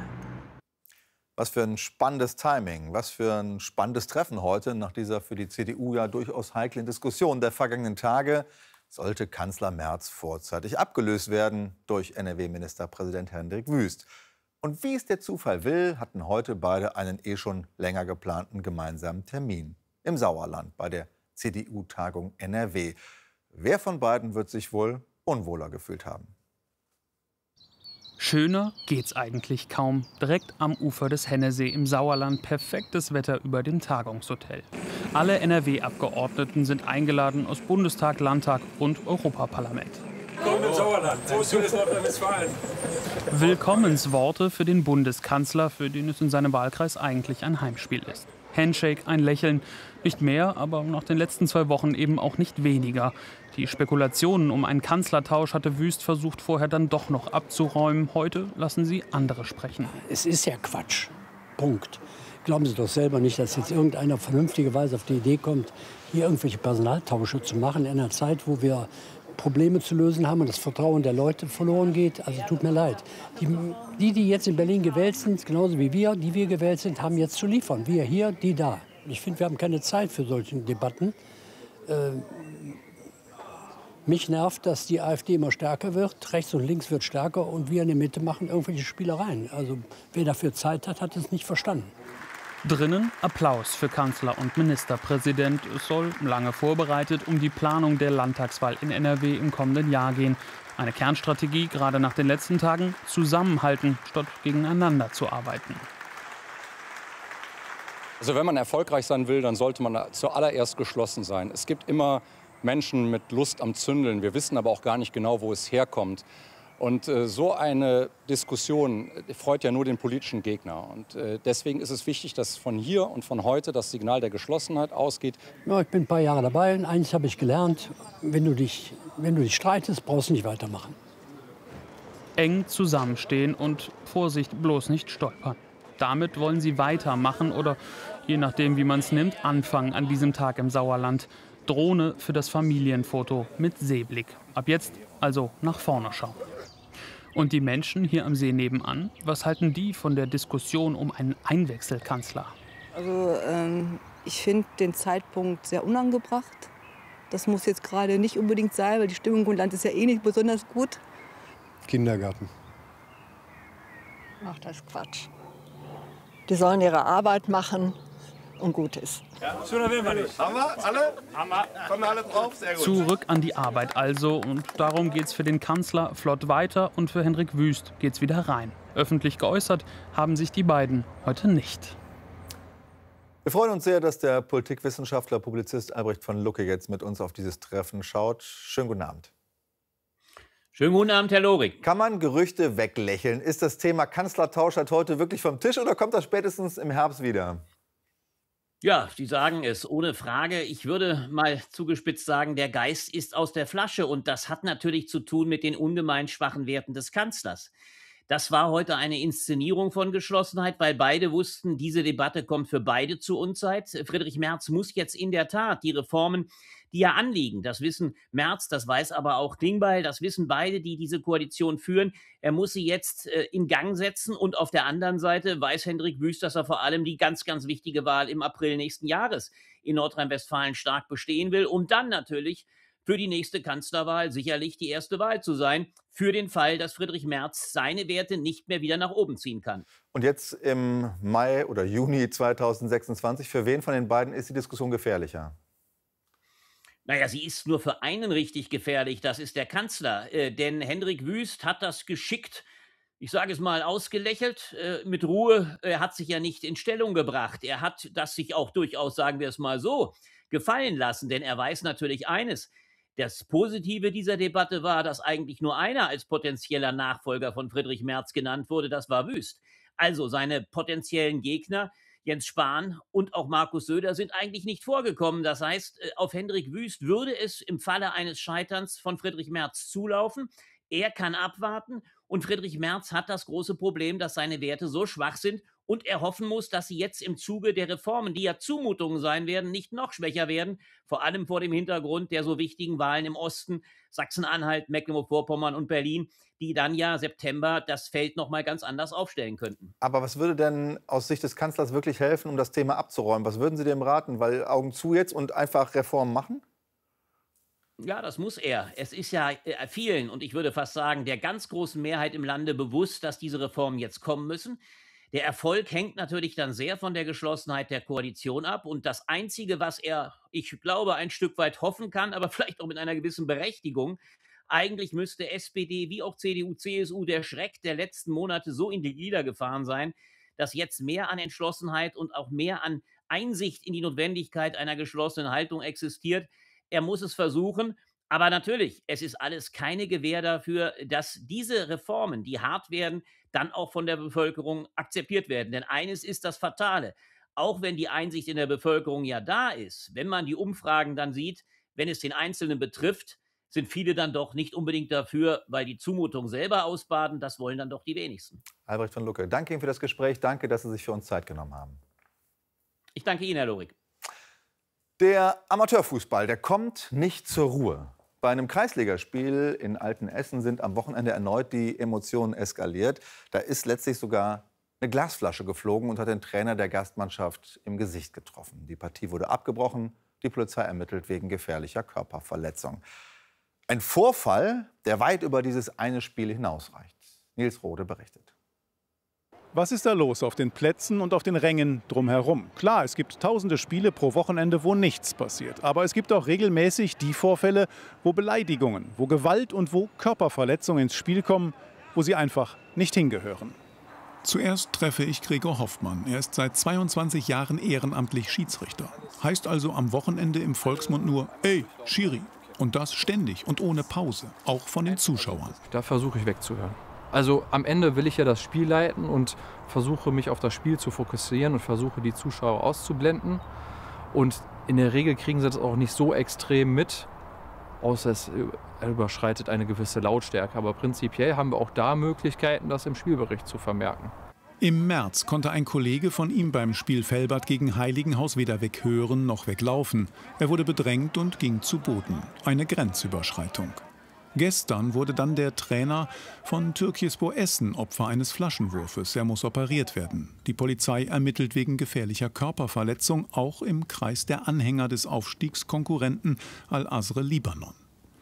[SPEAKER 19] Was für ein spannendes Timing, was für ein spannendes Treffen heute nach dieser für die C D U ja durchaus heiklen Diskussion der vergangenen Tage. Sollte Kanzler Merz vorzeitig abgelöst werden durch N R W-Ministerpräsident Hendrik Wüst. Und wie es der Zufall will, hatten heute beide einen eh schon länger geplanten gemeinsamen Termin im Sauerland bei der C D U-Tagung N R W. Wer von beiden wird sich wohl unwohler gefühlt haben?
[SPEAKER 26] Schöner geht's eigentlich kaum. Direkt am Ufer des Hennesee im Sauerland perfektes Wetter über dem Tagungshotel. Alle N R W-Abgeordneten sind eingeladen aus Bundestag, Landtag und Europaparlament.
[SPEAKER 27] Willkommen im Sauerland. Prost für Nordrhein-Westfalen.
[SPEAKER 26] Willkommensworte für den Bundeskanzler, für den es in seinem Wahlkreis eigentlich ein Heimspiel ist. Handshake, ein Lächeln, nicht mehr, aber nach den letzten zwei Wochen eben auch nicht weniger. Die Spekulationen um einen Kanzlertausch hatte Wüst versucht vorher dann doch noch abzuräumen. Heute lassen sie andere sprechen.
[SPEAKER 28] Es ist ja Quatsch. Punkt.
[SPEAKER 1] glauben Sie doch selber nicht, dass jetzt irgendeiner vernünftigerweise auf die Idee kommt, hier irgendwelche Personaltausche zu machen in einer Zeit, wo wir Probleme zu lösen haben und das Vertrauen der Leute verloren geht. Also tut mir leid. Die, die, die jetzt in Berlin gewählt sind, genauso wie wir, die wir gewählt sind, haben jetzt zu liefern. Wir hier, die da. Ich finde, wir haben keine Zeit für solche Debatten. Äh, mich nervt, dass die AfD immer stärker wird. Rechts und links wird stärker und wir in der Mitte machen irgendwelche Spielereien. Also wer dafür Zeit hat, hat es nicht verstanden.
[SPEAKER 26] Drinnen Applaus für Kanzler und Ministerpräsident. Es soll, lange vorbereitet, um die Planung der Landtagswahl in N R W im kommenden Jahr gehen. Eine Kernstrategie, gerade nach den letzten Tagen, zusammenhalten, statt gegeneinander zu arbeiten.
[SPEAKER 2] Also wenn man erfolgreich sein will, dann sollte man zuallererst geschlossen sein. Es gibt immer Menschen mit Lust am Zündeln. Wir wissen aber auch gar nicht genau, wo es herkommt. Und äh, so eine Diskussion freut ja nur den politischen Gegner. Und äh, deswegen ist es wichtig, dass von hier und von heute das Signal der Geschlossenheit ausgeht.
[SPEAKER 1] Ja, ich bin ein paar Jahre dabei und eins habe ich gelernt, wenn du dich, wenn du dich streitest, brauchst du nicht weitermachen.
[SPEAKER 26] Eng zusammenstehen und Vorsicht, bloß nicht stolpern. Damit wollen sie weitermachen oder, je nachdem wie man es nimmt, anfangen an diesem Tag im Sauerland. Drohne für das Familienfoto mit Seeblick. Ab jetzt also nach vorne schauen. Und die Menschen hier am See nebenan, was halten die von der Diskussion um einen Einwechselkanzler?
[SPEAKER 6] Also ähm, ich finde den Zeitpunkt sehr unangebracht. Das muss jetzt gerade nicht unbedingt sein, weil die Stimmung im Land ist ja eh nicht besonders gut.
[SPEAKER 7] Kindergarten.
[SPEAKER 8] Ach, das ist Quatsch. Die sollen ihre Arbeit machen und gut ist.
[SPEAKER 27] Ja, schöner werden wir nicht. Haben wir alle? Haben wir. Kommen alle drauf? Sehr gut.
[SPEAKER 26] Zurück an die Arbeit also. Und darum geht's für den Kanzler flott weiter. Und für Hendrik Wüst geht's wieder rein. Öffentlich geäußert haben sich die beiden heute nicht.
[SPEAKER 19] Wir freuen uns sehr, dass der Politikwissenschaftler, Publizist Albrecht von Lucke jetzt mit uns auf dieses Treffen schaut. Schönen guten Abend.
[SPEAKER 9] Schönen guten Abend, Herr Lorig.
[SPEAKER 19] Kann man Gerüchte weglächeln? Ist das Thema Kanzlertausch heute wirklich vom Tisch oder kommt das spätestens im Herbst wieder?
[SPEAKER 9] Ja, Sie sagen es, ohne Frage. Ich würde mal zugespitzt sagen, der Geist ist aus der Flasche. Und das hat natürlich zu tun mit den ungemein schwachen Werten des Kanzlers. Das war heute eine Inszenierung von Geschlossenheit, weil beide wussten, diese Debatte kommt für beide zur Unzeit. Friedrich Merz muss jetzt in der Tat die Reformen, die ja anliegen, das wissen Merz, das weiß aber auch Klingbeil, das wissen beide, die diese Koalition führen. Er muss sie jetzt äh, in Gang setzen und auf der anderen Seite weiß Hendrik Wüst, dass er vor allem die ganz, ganz wichtige Wahl im April nächsten Jahres in Nordrhein-Westfalen stark bestehen will, um dann natürlich für die nächste Kanzlerwahl sicherlich die erste Wahl zu sein, für den Fall, dass Friedrich Merz seine Werte nicht mehr wieder nach oben ziehen kann.
[SPEAKER 19] Und jetzt im Mai oder Juni zweitausendsechsundzwanzig, für wen von den beiden ist die Diskussion gefährlicher?
[SPEAKER 9] Naja, sie ist nur für einen richtig gefährlich, das ist der Kanzler. Äh, denn Hendrik Wüst hat das geschickt, ich sage es mal, ausgelächelt, äh, mit Ruhe. Er hat sich ja nicht in Stellung gebracht. Er hat das sich auch durchaus, sagen wir es mal so, gefallen lassen. Denn er weiß natürlich eines. Das Positive dieser Debatte war, dass eigentlich nur einer als potenzieller Nachfolger von Friedrich Merz genannt wurde, das war Wüst. Also seine potenziellen Gegner, Jens Spahn und auch Markus Söder, sind eigentlich nicht vorgekommen. Das heißt, auf Hendrik Wüst würde es im Falle eines Scheiterns von Friedrich Merz zulaufen. Er kann abwarten und Friedrich Merz hat das große Problem, dass seine Werte so schwach sind und er hoffen muss, dass sie jetzt im Zuge der Reformen, die ja Zumutungen sein werden, nicht noch schwächer werden, vor allem vor dem Hintergrund der so wichtigen Wahlen im Osten, Sachsen-Anhalt, Mecklenburg-Vorpommern und Berlin, die dann ja September das Feld noch mal ganz anders aufstellen könnten.
[SPEAKER 19] Aber was würde denn aus Sicht des Kanzlers wirklich helfen, um das Thema abzuräumen? Was würden Sie dem raten? Weil Augen zu jetzt und einfach Reformen machen?
[SPEAKER 9] Ja, das muss er. Es ist ja äh, vielen, und ich würde fast sagen, der ganz großen Mehrheit im Lande bewusst, dass diese Reformen jetzt kommen müssen. Der Erfolg hängt natürlich dann sehr von der Geschlossenheit der Koalition ab. Und das Einzige, was er, ich glaube, ein Stück weit hoffen kann, aber vielleicht auch mit einer gewissen Berechtigung, eigentlich müsste S P D wie auch C D U, C S U der Schreck der letzten Monate so in die Glieder gefahren sein, dass jetzt mehr an Entschlossenheit und auch mehr an Einsicht in die Notwendigkeit einer geschlossenen Haltung existiert. Er muss es versuchen. Aber natürlich, es ist alles keine Gewähr dafür, dass diese Reformen, die hart werden, dann auch von der Bevölkerung akzeptiert werden. Denn eines ist das Fatale. Auch wenn die Einsicht in der Bevölkerung ja da ist, wenn man die Umfragen dann sieht, wenn es den Einzelnen betrifft, sind viele dann doch nicht unbedingt dafür, weil die Zumutung selber ausbaden, das wollen dann doch die wenigsten.
[SPEAKER 19] Albrecht von Lucke, danke Ihnen für das Gespräch. Danke, dass Sie sich für uns Zeit genommen haben.
[SPEAKER 9] Ich danke Ihnen, Herr Lorig.
[SPEAKER 19] Der Amateurfußball, der kommt nicht zur Ruhe. Bei einem Kreisligaspiel in Altenessen sind am Wochenende erneut die Emotionen eskaliert. Da ist letztlich sogar eine Glasflasche geflogen und hat den Trainer der Gastmannschaft im Gesicht getroffen. Die Partie wurde abgebrochen. Die Polizei ermittelt wegen gefährlicher Körperverletzung. Ein Vorfall, der weit über dieses eine Spiel hinausreicht. Nils Rode berichtet.
[SPEAKER 3] Was ist da los auf den Plätzen und auf den Rängen drumherum? Klar, es gibt tausende Spiele pro Wochenende, wo nichts passiert. Aber es gibt auch regelmäßig die Vorfälle, wo Beleidigungen, wo Gewalt und wo Körperverletzungen ins Spiel kommen, wo sie einfach nicht hingehören.
[SPEAKER 10] Zuerst treffe ich Gregor Hoffmann. Er ist seit zweiundzwanzig Jahren ehrenamtlich Schiedsrichter. Heißt also am Wochenende im Volksmund nur ey, Schiri. Und das ständig und ohne Pause, auch von den Zuschauern.
[SPEAKER 11] Da versuche ich wegzuhören. Also am Ende will ich ja das Spiel leiten und versuche mich auf das Spiel zu fokussieren und versuche die Zuschauer auszublenden. Und in der Regel kriegen sie das auch nicht so extrem mit, außer es überschreitet eine gewisse Lautstärke. Aber prinzipiell haben wir auch da Möglichkeiten, das im Spielbericht zu vermerken.
[SPEAKER 10] Im März konnte ein Kollege von ihm beim Spiel Velbert gegen Heiligenhaus weder weghören noch weglaufen. Er wurde bedrängt und ging zu Boden. Eine Grenzüberschreitung. Gestern wurde dann der Trainer von Türkisspor Essen Opfer eines Flaschenwurfes. Er muss operiert werden. Die Polizei ermittelt wegen gefährlicher Körperverletzung auch im Kreis der Anhänger des Aufstiegskonkurrenten Al-Azre Libanon.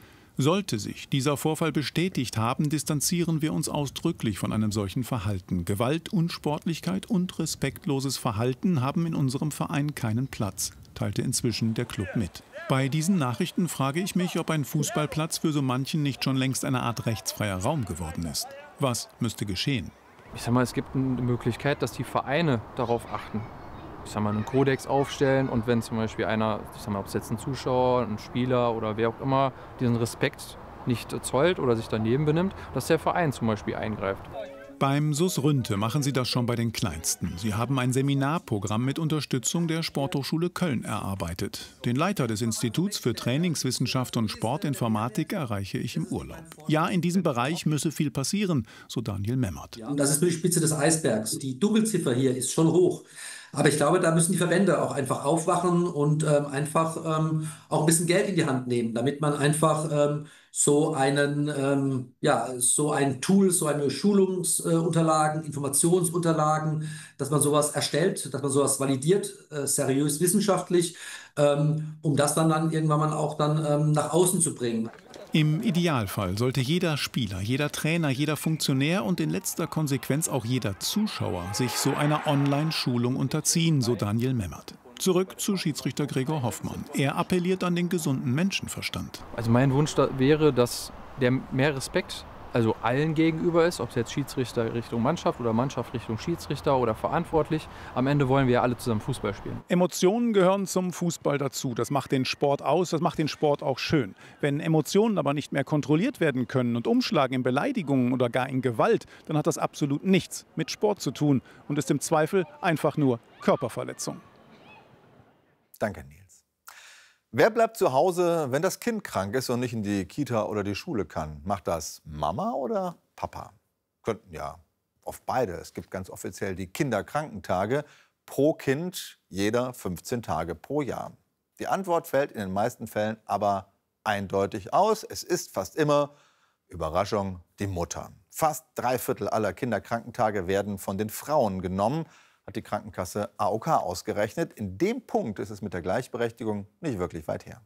[SPEAKER 10] Sollte sich dieser Vorfall bestätigt haben, distanzieren wir uns ausdrücklich von einem solchen Verhalten. Gewalt, Unsportlichkeit und respektloses Verhalten haben in unserem Verein keinen Platz, teilte inzwischen der Club mit. Bei diesen Nachrichten frage ich mich, ob ein Fußballplatz für so manchen nicht schon längst eine Art rechtsfreier Raum geworden ist. Was müsste geschehen?
[SPEAKER 11] Ich sag mal, es gibt eine Möglichkeit, dass die Vereine darauf achten. Ich sag mal, einen Kodex aufstellen und wenn zum Beispiel einer, ich sag mal, ob es jetzt ein Zuschauer, ein Spieler oder wer auch immer, diesen Respekt nicht zollt oder sich daneben benimmt, dass der Verein zum Beispiel eingreift.
[SPEAKER 10] Beim S U S Rünte machen sie das schon bei den Kleinsten. Sie haben ein Seminarprogramm mit Unterstützung der Sporthochschule Köln erarbeitet. Den Leiter des Instituts für Trainingswissenschaft und Sportinformatik erreiche ich im Urlaub. Ja, in diesem Bereich müsse viel passieren, so Daniel Memmert.
[SPEAKER 12] Ja, und das ist nur die Spitze des Eisbergs. Die Dunkelziffer hier ist schon hoch. Aber ich glaube, da müssen die Verbände auch einfach aufwachen und ähm, einfach ähm, auch ein bisschen Geld in die Hand nehmen, damit man einfach ähm, so einen, ähm, ja, so ein Tool, so eine Schulungsunterlagen, äh, Informationsunterlagen, dass man sowas erstellt, dass man sowas validiert, äh, seriös wissenschaftlich, ähm, um das dann, dann irgendwann mal auch dann ähm, nach außen zu bringen.
[SPEAKER 10] Im Idealfall sollte jeder Spieler, jeder Trainer, jeder Funktionär und in letzter Konsequenz auch jeder Zuschauer sich so einer Online-Schulung unterziehen, so Daniel Memmert. Zurück zu Schiedsrichter Gregor Hoffmann. Er appelliert an den gesunden Menschenverstand.
[SPEAKER 11] Also mein Wunsch da wäre, dass der mehr Respekt also allen gegenüber ist, ob es jetzt Schiedsrichter Richtung Mannschaft oder Mannschaft Richtung Schiedsrichter oder verantwortlich. Am Ende wollen wir ja alle zusammen Fußball spielen.
[SPEAKER 3] Emotionen gehören zum Fußball dazu. Das macht den Sport aus, das macht den Sport auch schön. Wenn Emotionen aber nicht mehr kontrolliert werden können und umschlagen in Beleidigungen oder gar in Gewalt, dann hat das absolut nichts mit Sport zu tun und ist im Zweifel einfach nur Körperverletzung.
[SPEAKER 19] Danke, Nils. Wer bleibt zu Hause, wenn das Kind krank ist und nicht in die Kita oder die Schule kann? Macht das Mama oder Papa? Könnten ja oft beide. Es gibt ganz offiziell die Kinderkrankentage. Pro Kind jeder fünfzehn Tage pro Jahr. Die Antwort fällt in den meisten Fällen aber eindeutig aus. Es ist fast immer, Überraschung, die Mutter. Fast drei Viertel aller Kinderkrankentage werden von den Frauen genommen, hat die Krankenkasse A O K ausgerechnet. In dem Punkt ist es mit der Gleichberechtigung nicht wirklich weit her.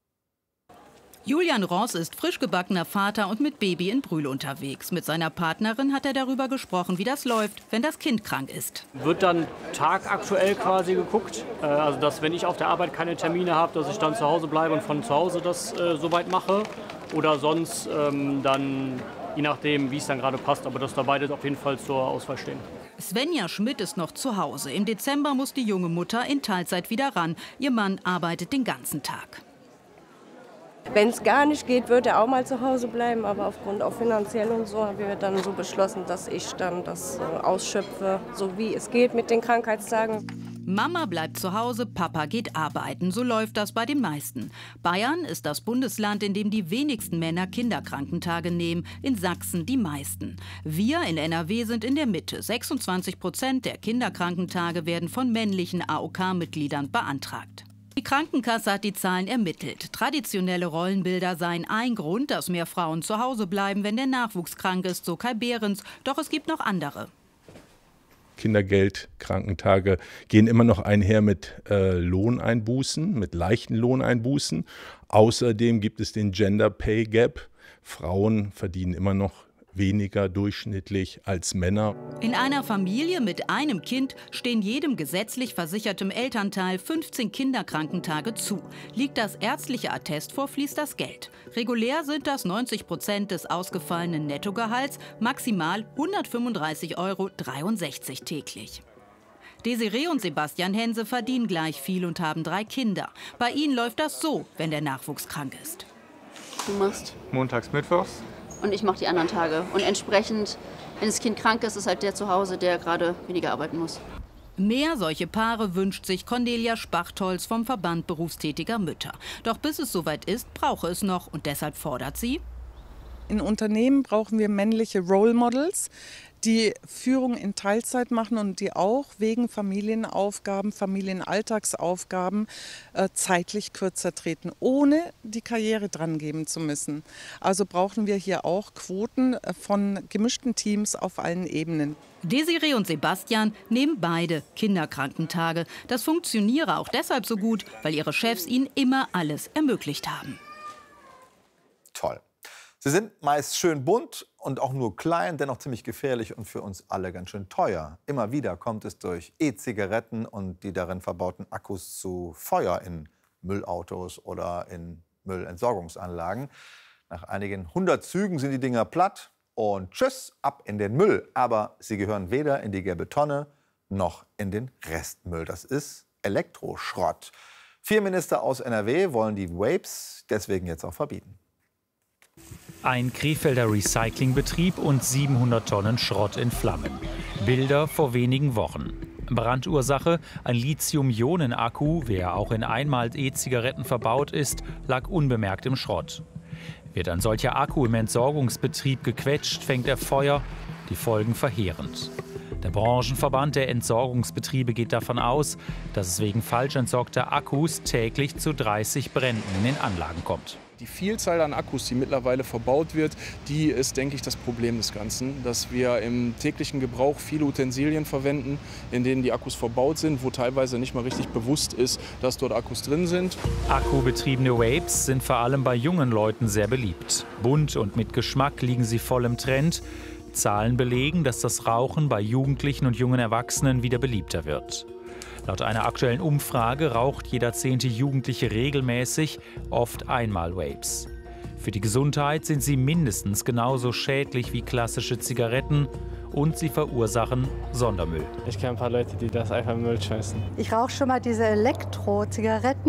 [SPEAKER 15] Julian Ross ist frisch gebackener Vater und mit Baby in Brühl unterwegs. Mit seiner Partnerin hat er darüber gesprochen, wie das läuft, wenn das Kind krank ist.
[SPEAKER 16] Wird dann tagaktuell quasi geguckt, also dass wenn ich auf der Arbeit keine Termine habe, dass ich dann zu Hause bleibe und von zu Hause das äh, soweit mache. Oder sonst ähm, dann, je nachdem, wie es dann gerade passt, aber dass da beide auf jeden Fall zur Auswahl stehen.
[SPEAKER 15] Svenja Schmidt ist noch zu Hause. Im Dezember muss die junge Mutter in Teilzeit wieder ran. Ihr Mann arbeitet den ganzen Tag.
[SPEAKER 17] Wenn es gar nicht geht, wird er auch mal zu Hause bleiben. Aber aufgrund auch finanziell und so haben wir dann so beschlossen, dass ich dann das äh, ausschöpfe, so wie es geht mit den Krankheitstagen.
[SPEAKER 15] Mama bleibt zu Hause, Papa geht arbeiten. So läuft das bei den meisten. Bayern ist das Bundesland, in dem die wenigsten Männer Kinderkrankentage nehmen, in Sachsen die meisten. Wir in N R W sind in der Mitte. sechsundzwanzig Prozent der Kinderkrankentage werden von männlichen A O K-Mitgliedern beantragt. Die Krankenkasse hat die Zahlen ermittelt. Traditionelle Rollenbilder seien ein Grund, dass mehr Frauen zu Hause bleiben, wenn der Nachwuchs krank ist, so Kai Behrens. Doch es gibt noch andere.
[SPEAKER 4] Kindergeld, Krankentage gehen immer noch einher mit äh, Lohneinbußen, mit leichten Lohneinbußen. Außerdem gibt es den Gender Pay Gap. Frauen verdienen immer noch weniger durchschnittlich als Männer.
[SPEAKER 15] In einer Familie mit einem Kind stehen jedem gesetzlich versichertem Elternteil fünfzehn Kinderkrankentage zu. Liegt das ärztliche Attest vor, fließt das Geld. Regulär sind das neunzig Prozent des ausgefallenen Nettogehalts, maximal hundertfünfunddreißig Euro dreiundsechzig täglich. Desiree und Sebastian Hense verdienen gleich viel und haben drei Kinder. Bei ihnen läuft das so, wenn der Nachwuchs krank ist.
[SPEAKER 5] Du machst
[SPEAKER 13] montags, mittwochs.
[SPEAKER 5] Und ich mache die anderen Tage. Und entsprechend, wenn das Kind krank ist, ist halt der zu Hause, der gerade weniger arbeiten muss.
[SPEAKER 15] Mehr solche Paare wünscht sich Cornelia Spachtholz vom Verband berufstätiger Mütter. Doch bis es soweit ist, brauche es noch. Und deshalb fordert sie:
[SPEAKER 14] In Unternehmen brauchen wir männliche Role Models, die Führung in Teilzeit machen und die auch wegen Familienaufgaben, Familienalltagsaufgaben äh, zeitlich kürzer treten, ohne die Karriere drangeben zu müssen. Also brauchen wir hier auch Quoten von gemischten Teams auf allen Ebenen.
[SPEAKER 15] Desiree und Sebastian nehmen beide Kinderkrankentage. Das funktioniere auch deshalb so gut, weil ihre Chefs ihnen immer alles ermöglicht haben.
[SPEAKER 19] Toll. Sie sind meist schön bunt und auch nur klein, dennoch ziemlich gefährlich und für uns alle ganz schön teuer. Immer wieder kommt es durch E-Zigaretten und die darin verbauten Akkus zu Feuer in Müllautos oder in Müllentsorgungsanlagen. Nach einigen hundert Zügen sind die Dinger platt und tschüss, ab in den Müll. Aber sie gehören weder in die gelbe Tonne noch in den Restmüll. Das ist Elektroschrott. Vier Minister aus N R W wollen die Vapes deswegen jetzt auch verbieten.
[SPEAKER 18] Ein Krefelder Recyclingbetrieb und siebenhundert Tonnen Schrott in Flammen. Bilder vor wenigen Wochen. Brandursache: ein Lithium-Ionen-Akku, der auch in Einmal-E-Zigaretten verbaut ist, lag unbemerkt im Schrott. Wird ein solcher Akku im Entsorgungsbetrieb gequetscht, fängt er Feuer. Die Folgen verheerend. Der Branchenverband der Entsorgungsbetriebe geht davon aus, dass es wegen falsch entsorgter Akkus täglich zu dreißig Bränden in den Anlagen kommt.
[SPEAKER 21] Die Vielzahl an Akkus, die mittlerweile verbaut wird, die ist, denke ich, das Problem des Ganzen. Dass wir im täglichen Gebrauch viele Utensilien verwenden, in denen die Akkus verbaut sind, wo teilweise nicht mal richtig bewusst ist, dass dort Akkus drin sind.
[SPEAKER 18] Akkubetriebene Vapes sind vor allem bei jungen Leuten sehr beliebt. Bunt und mit Geschmack liegen sie voll im Trend. Zahlen belegen, dass das Rauchen bei Jugendlichen und jungen Erwachsenen wieder beliebter wird. Laut einer aktuellen Umfrage raucht jeder zehnte Jugendliche regelmäßig, oft einmal Vapes. Für die Gesundheit sind sie mindestens genauso schädlich wie klassische Zigaretten und sie verursachen Sondermüll.
[SPEAKER 16] Ich kenne ein paar Leute, die das einfach in Müll schmeißen.
[SPEAKER 22] Ich rauche schon mal diese Elektro-Zigaretten.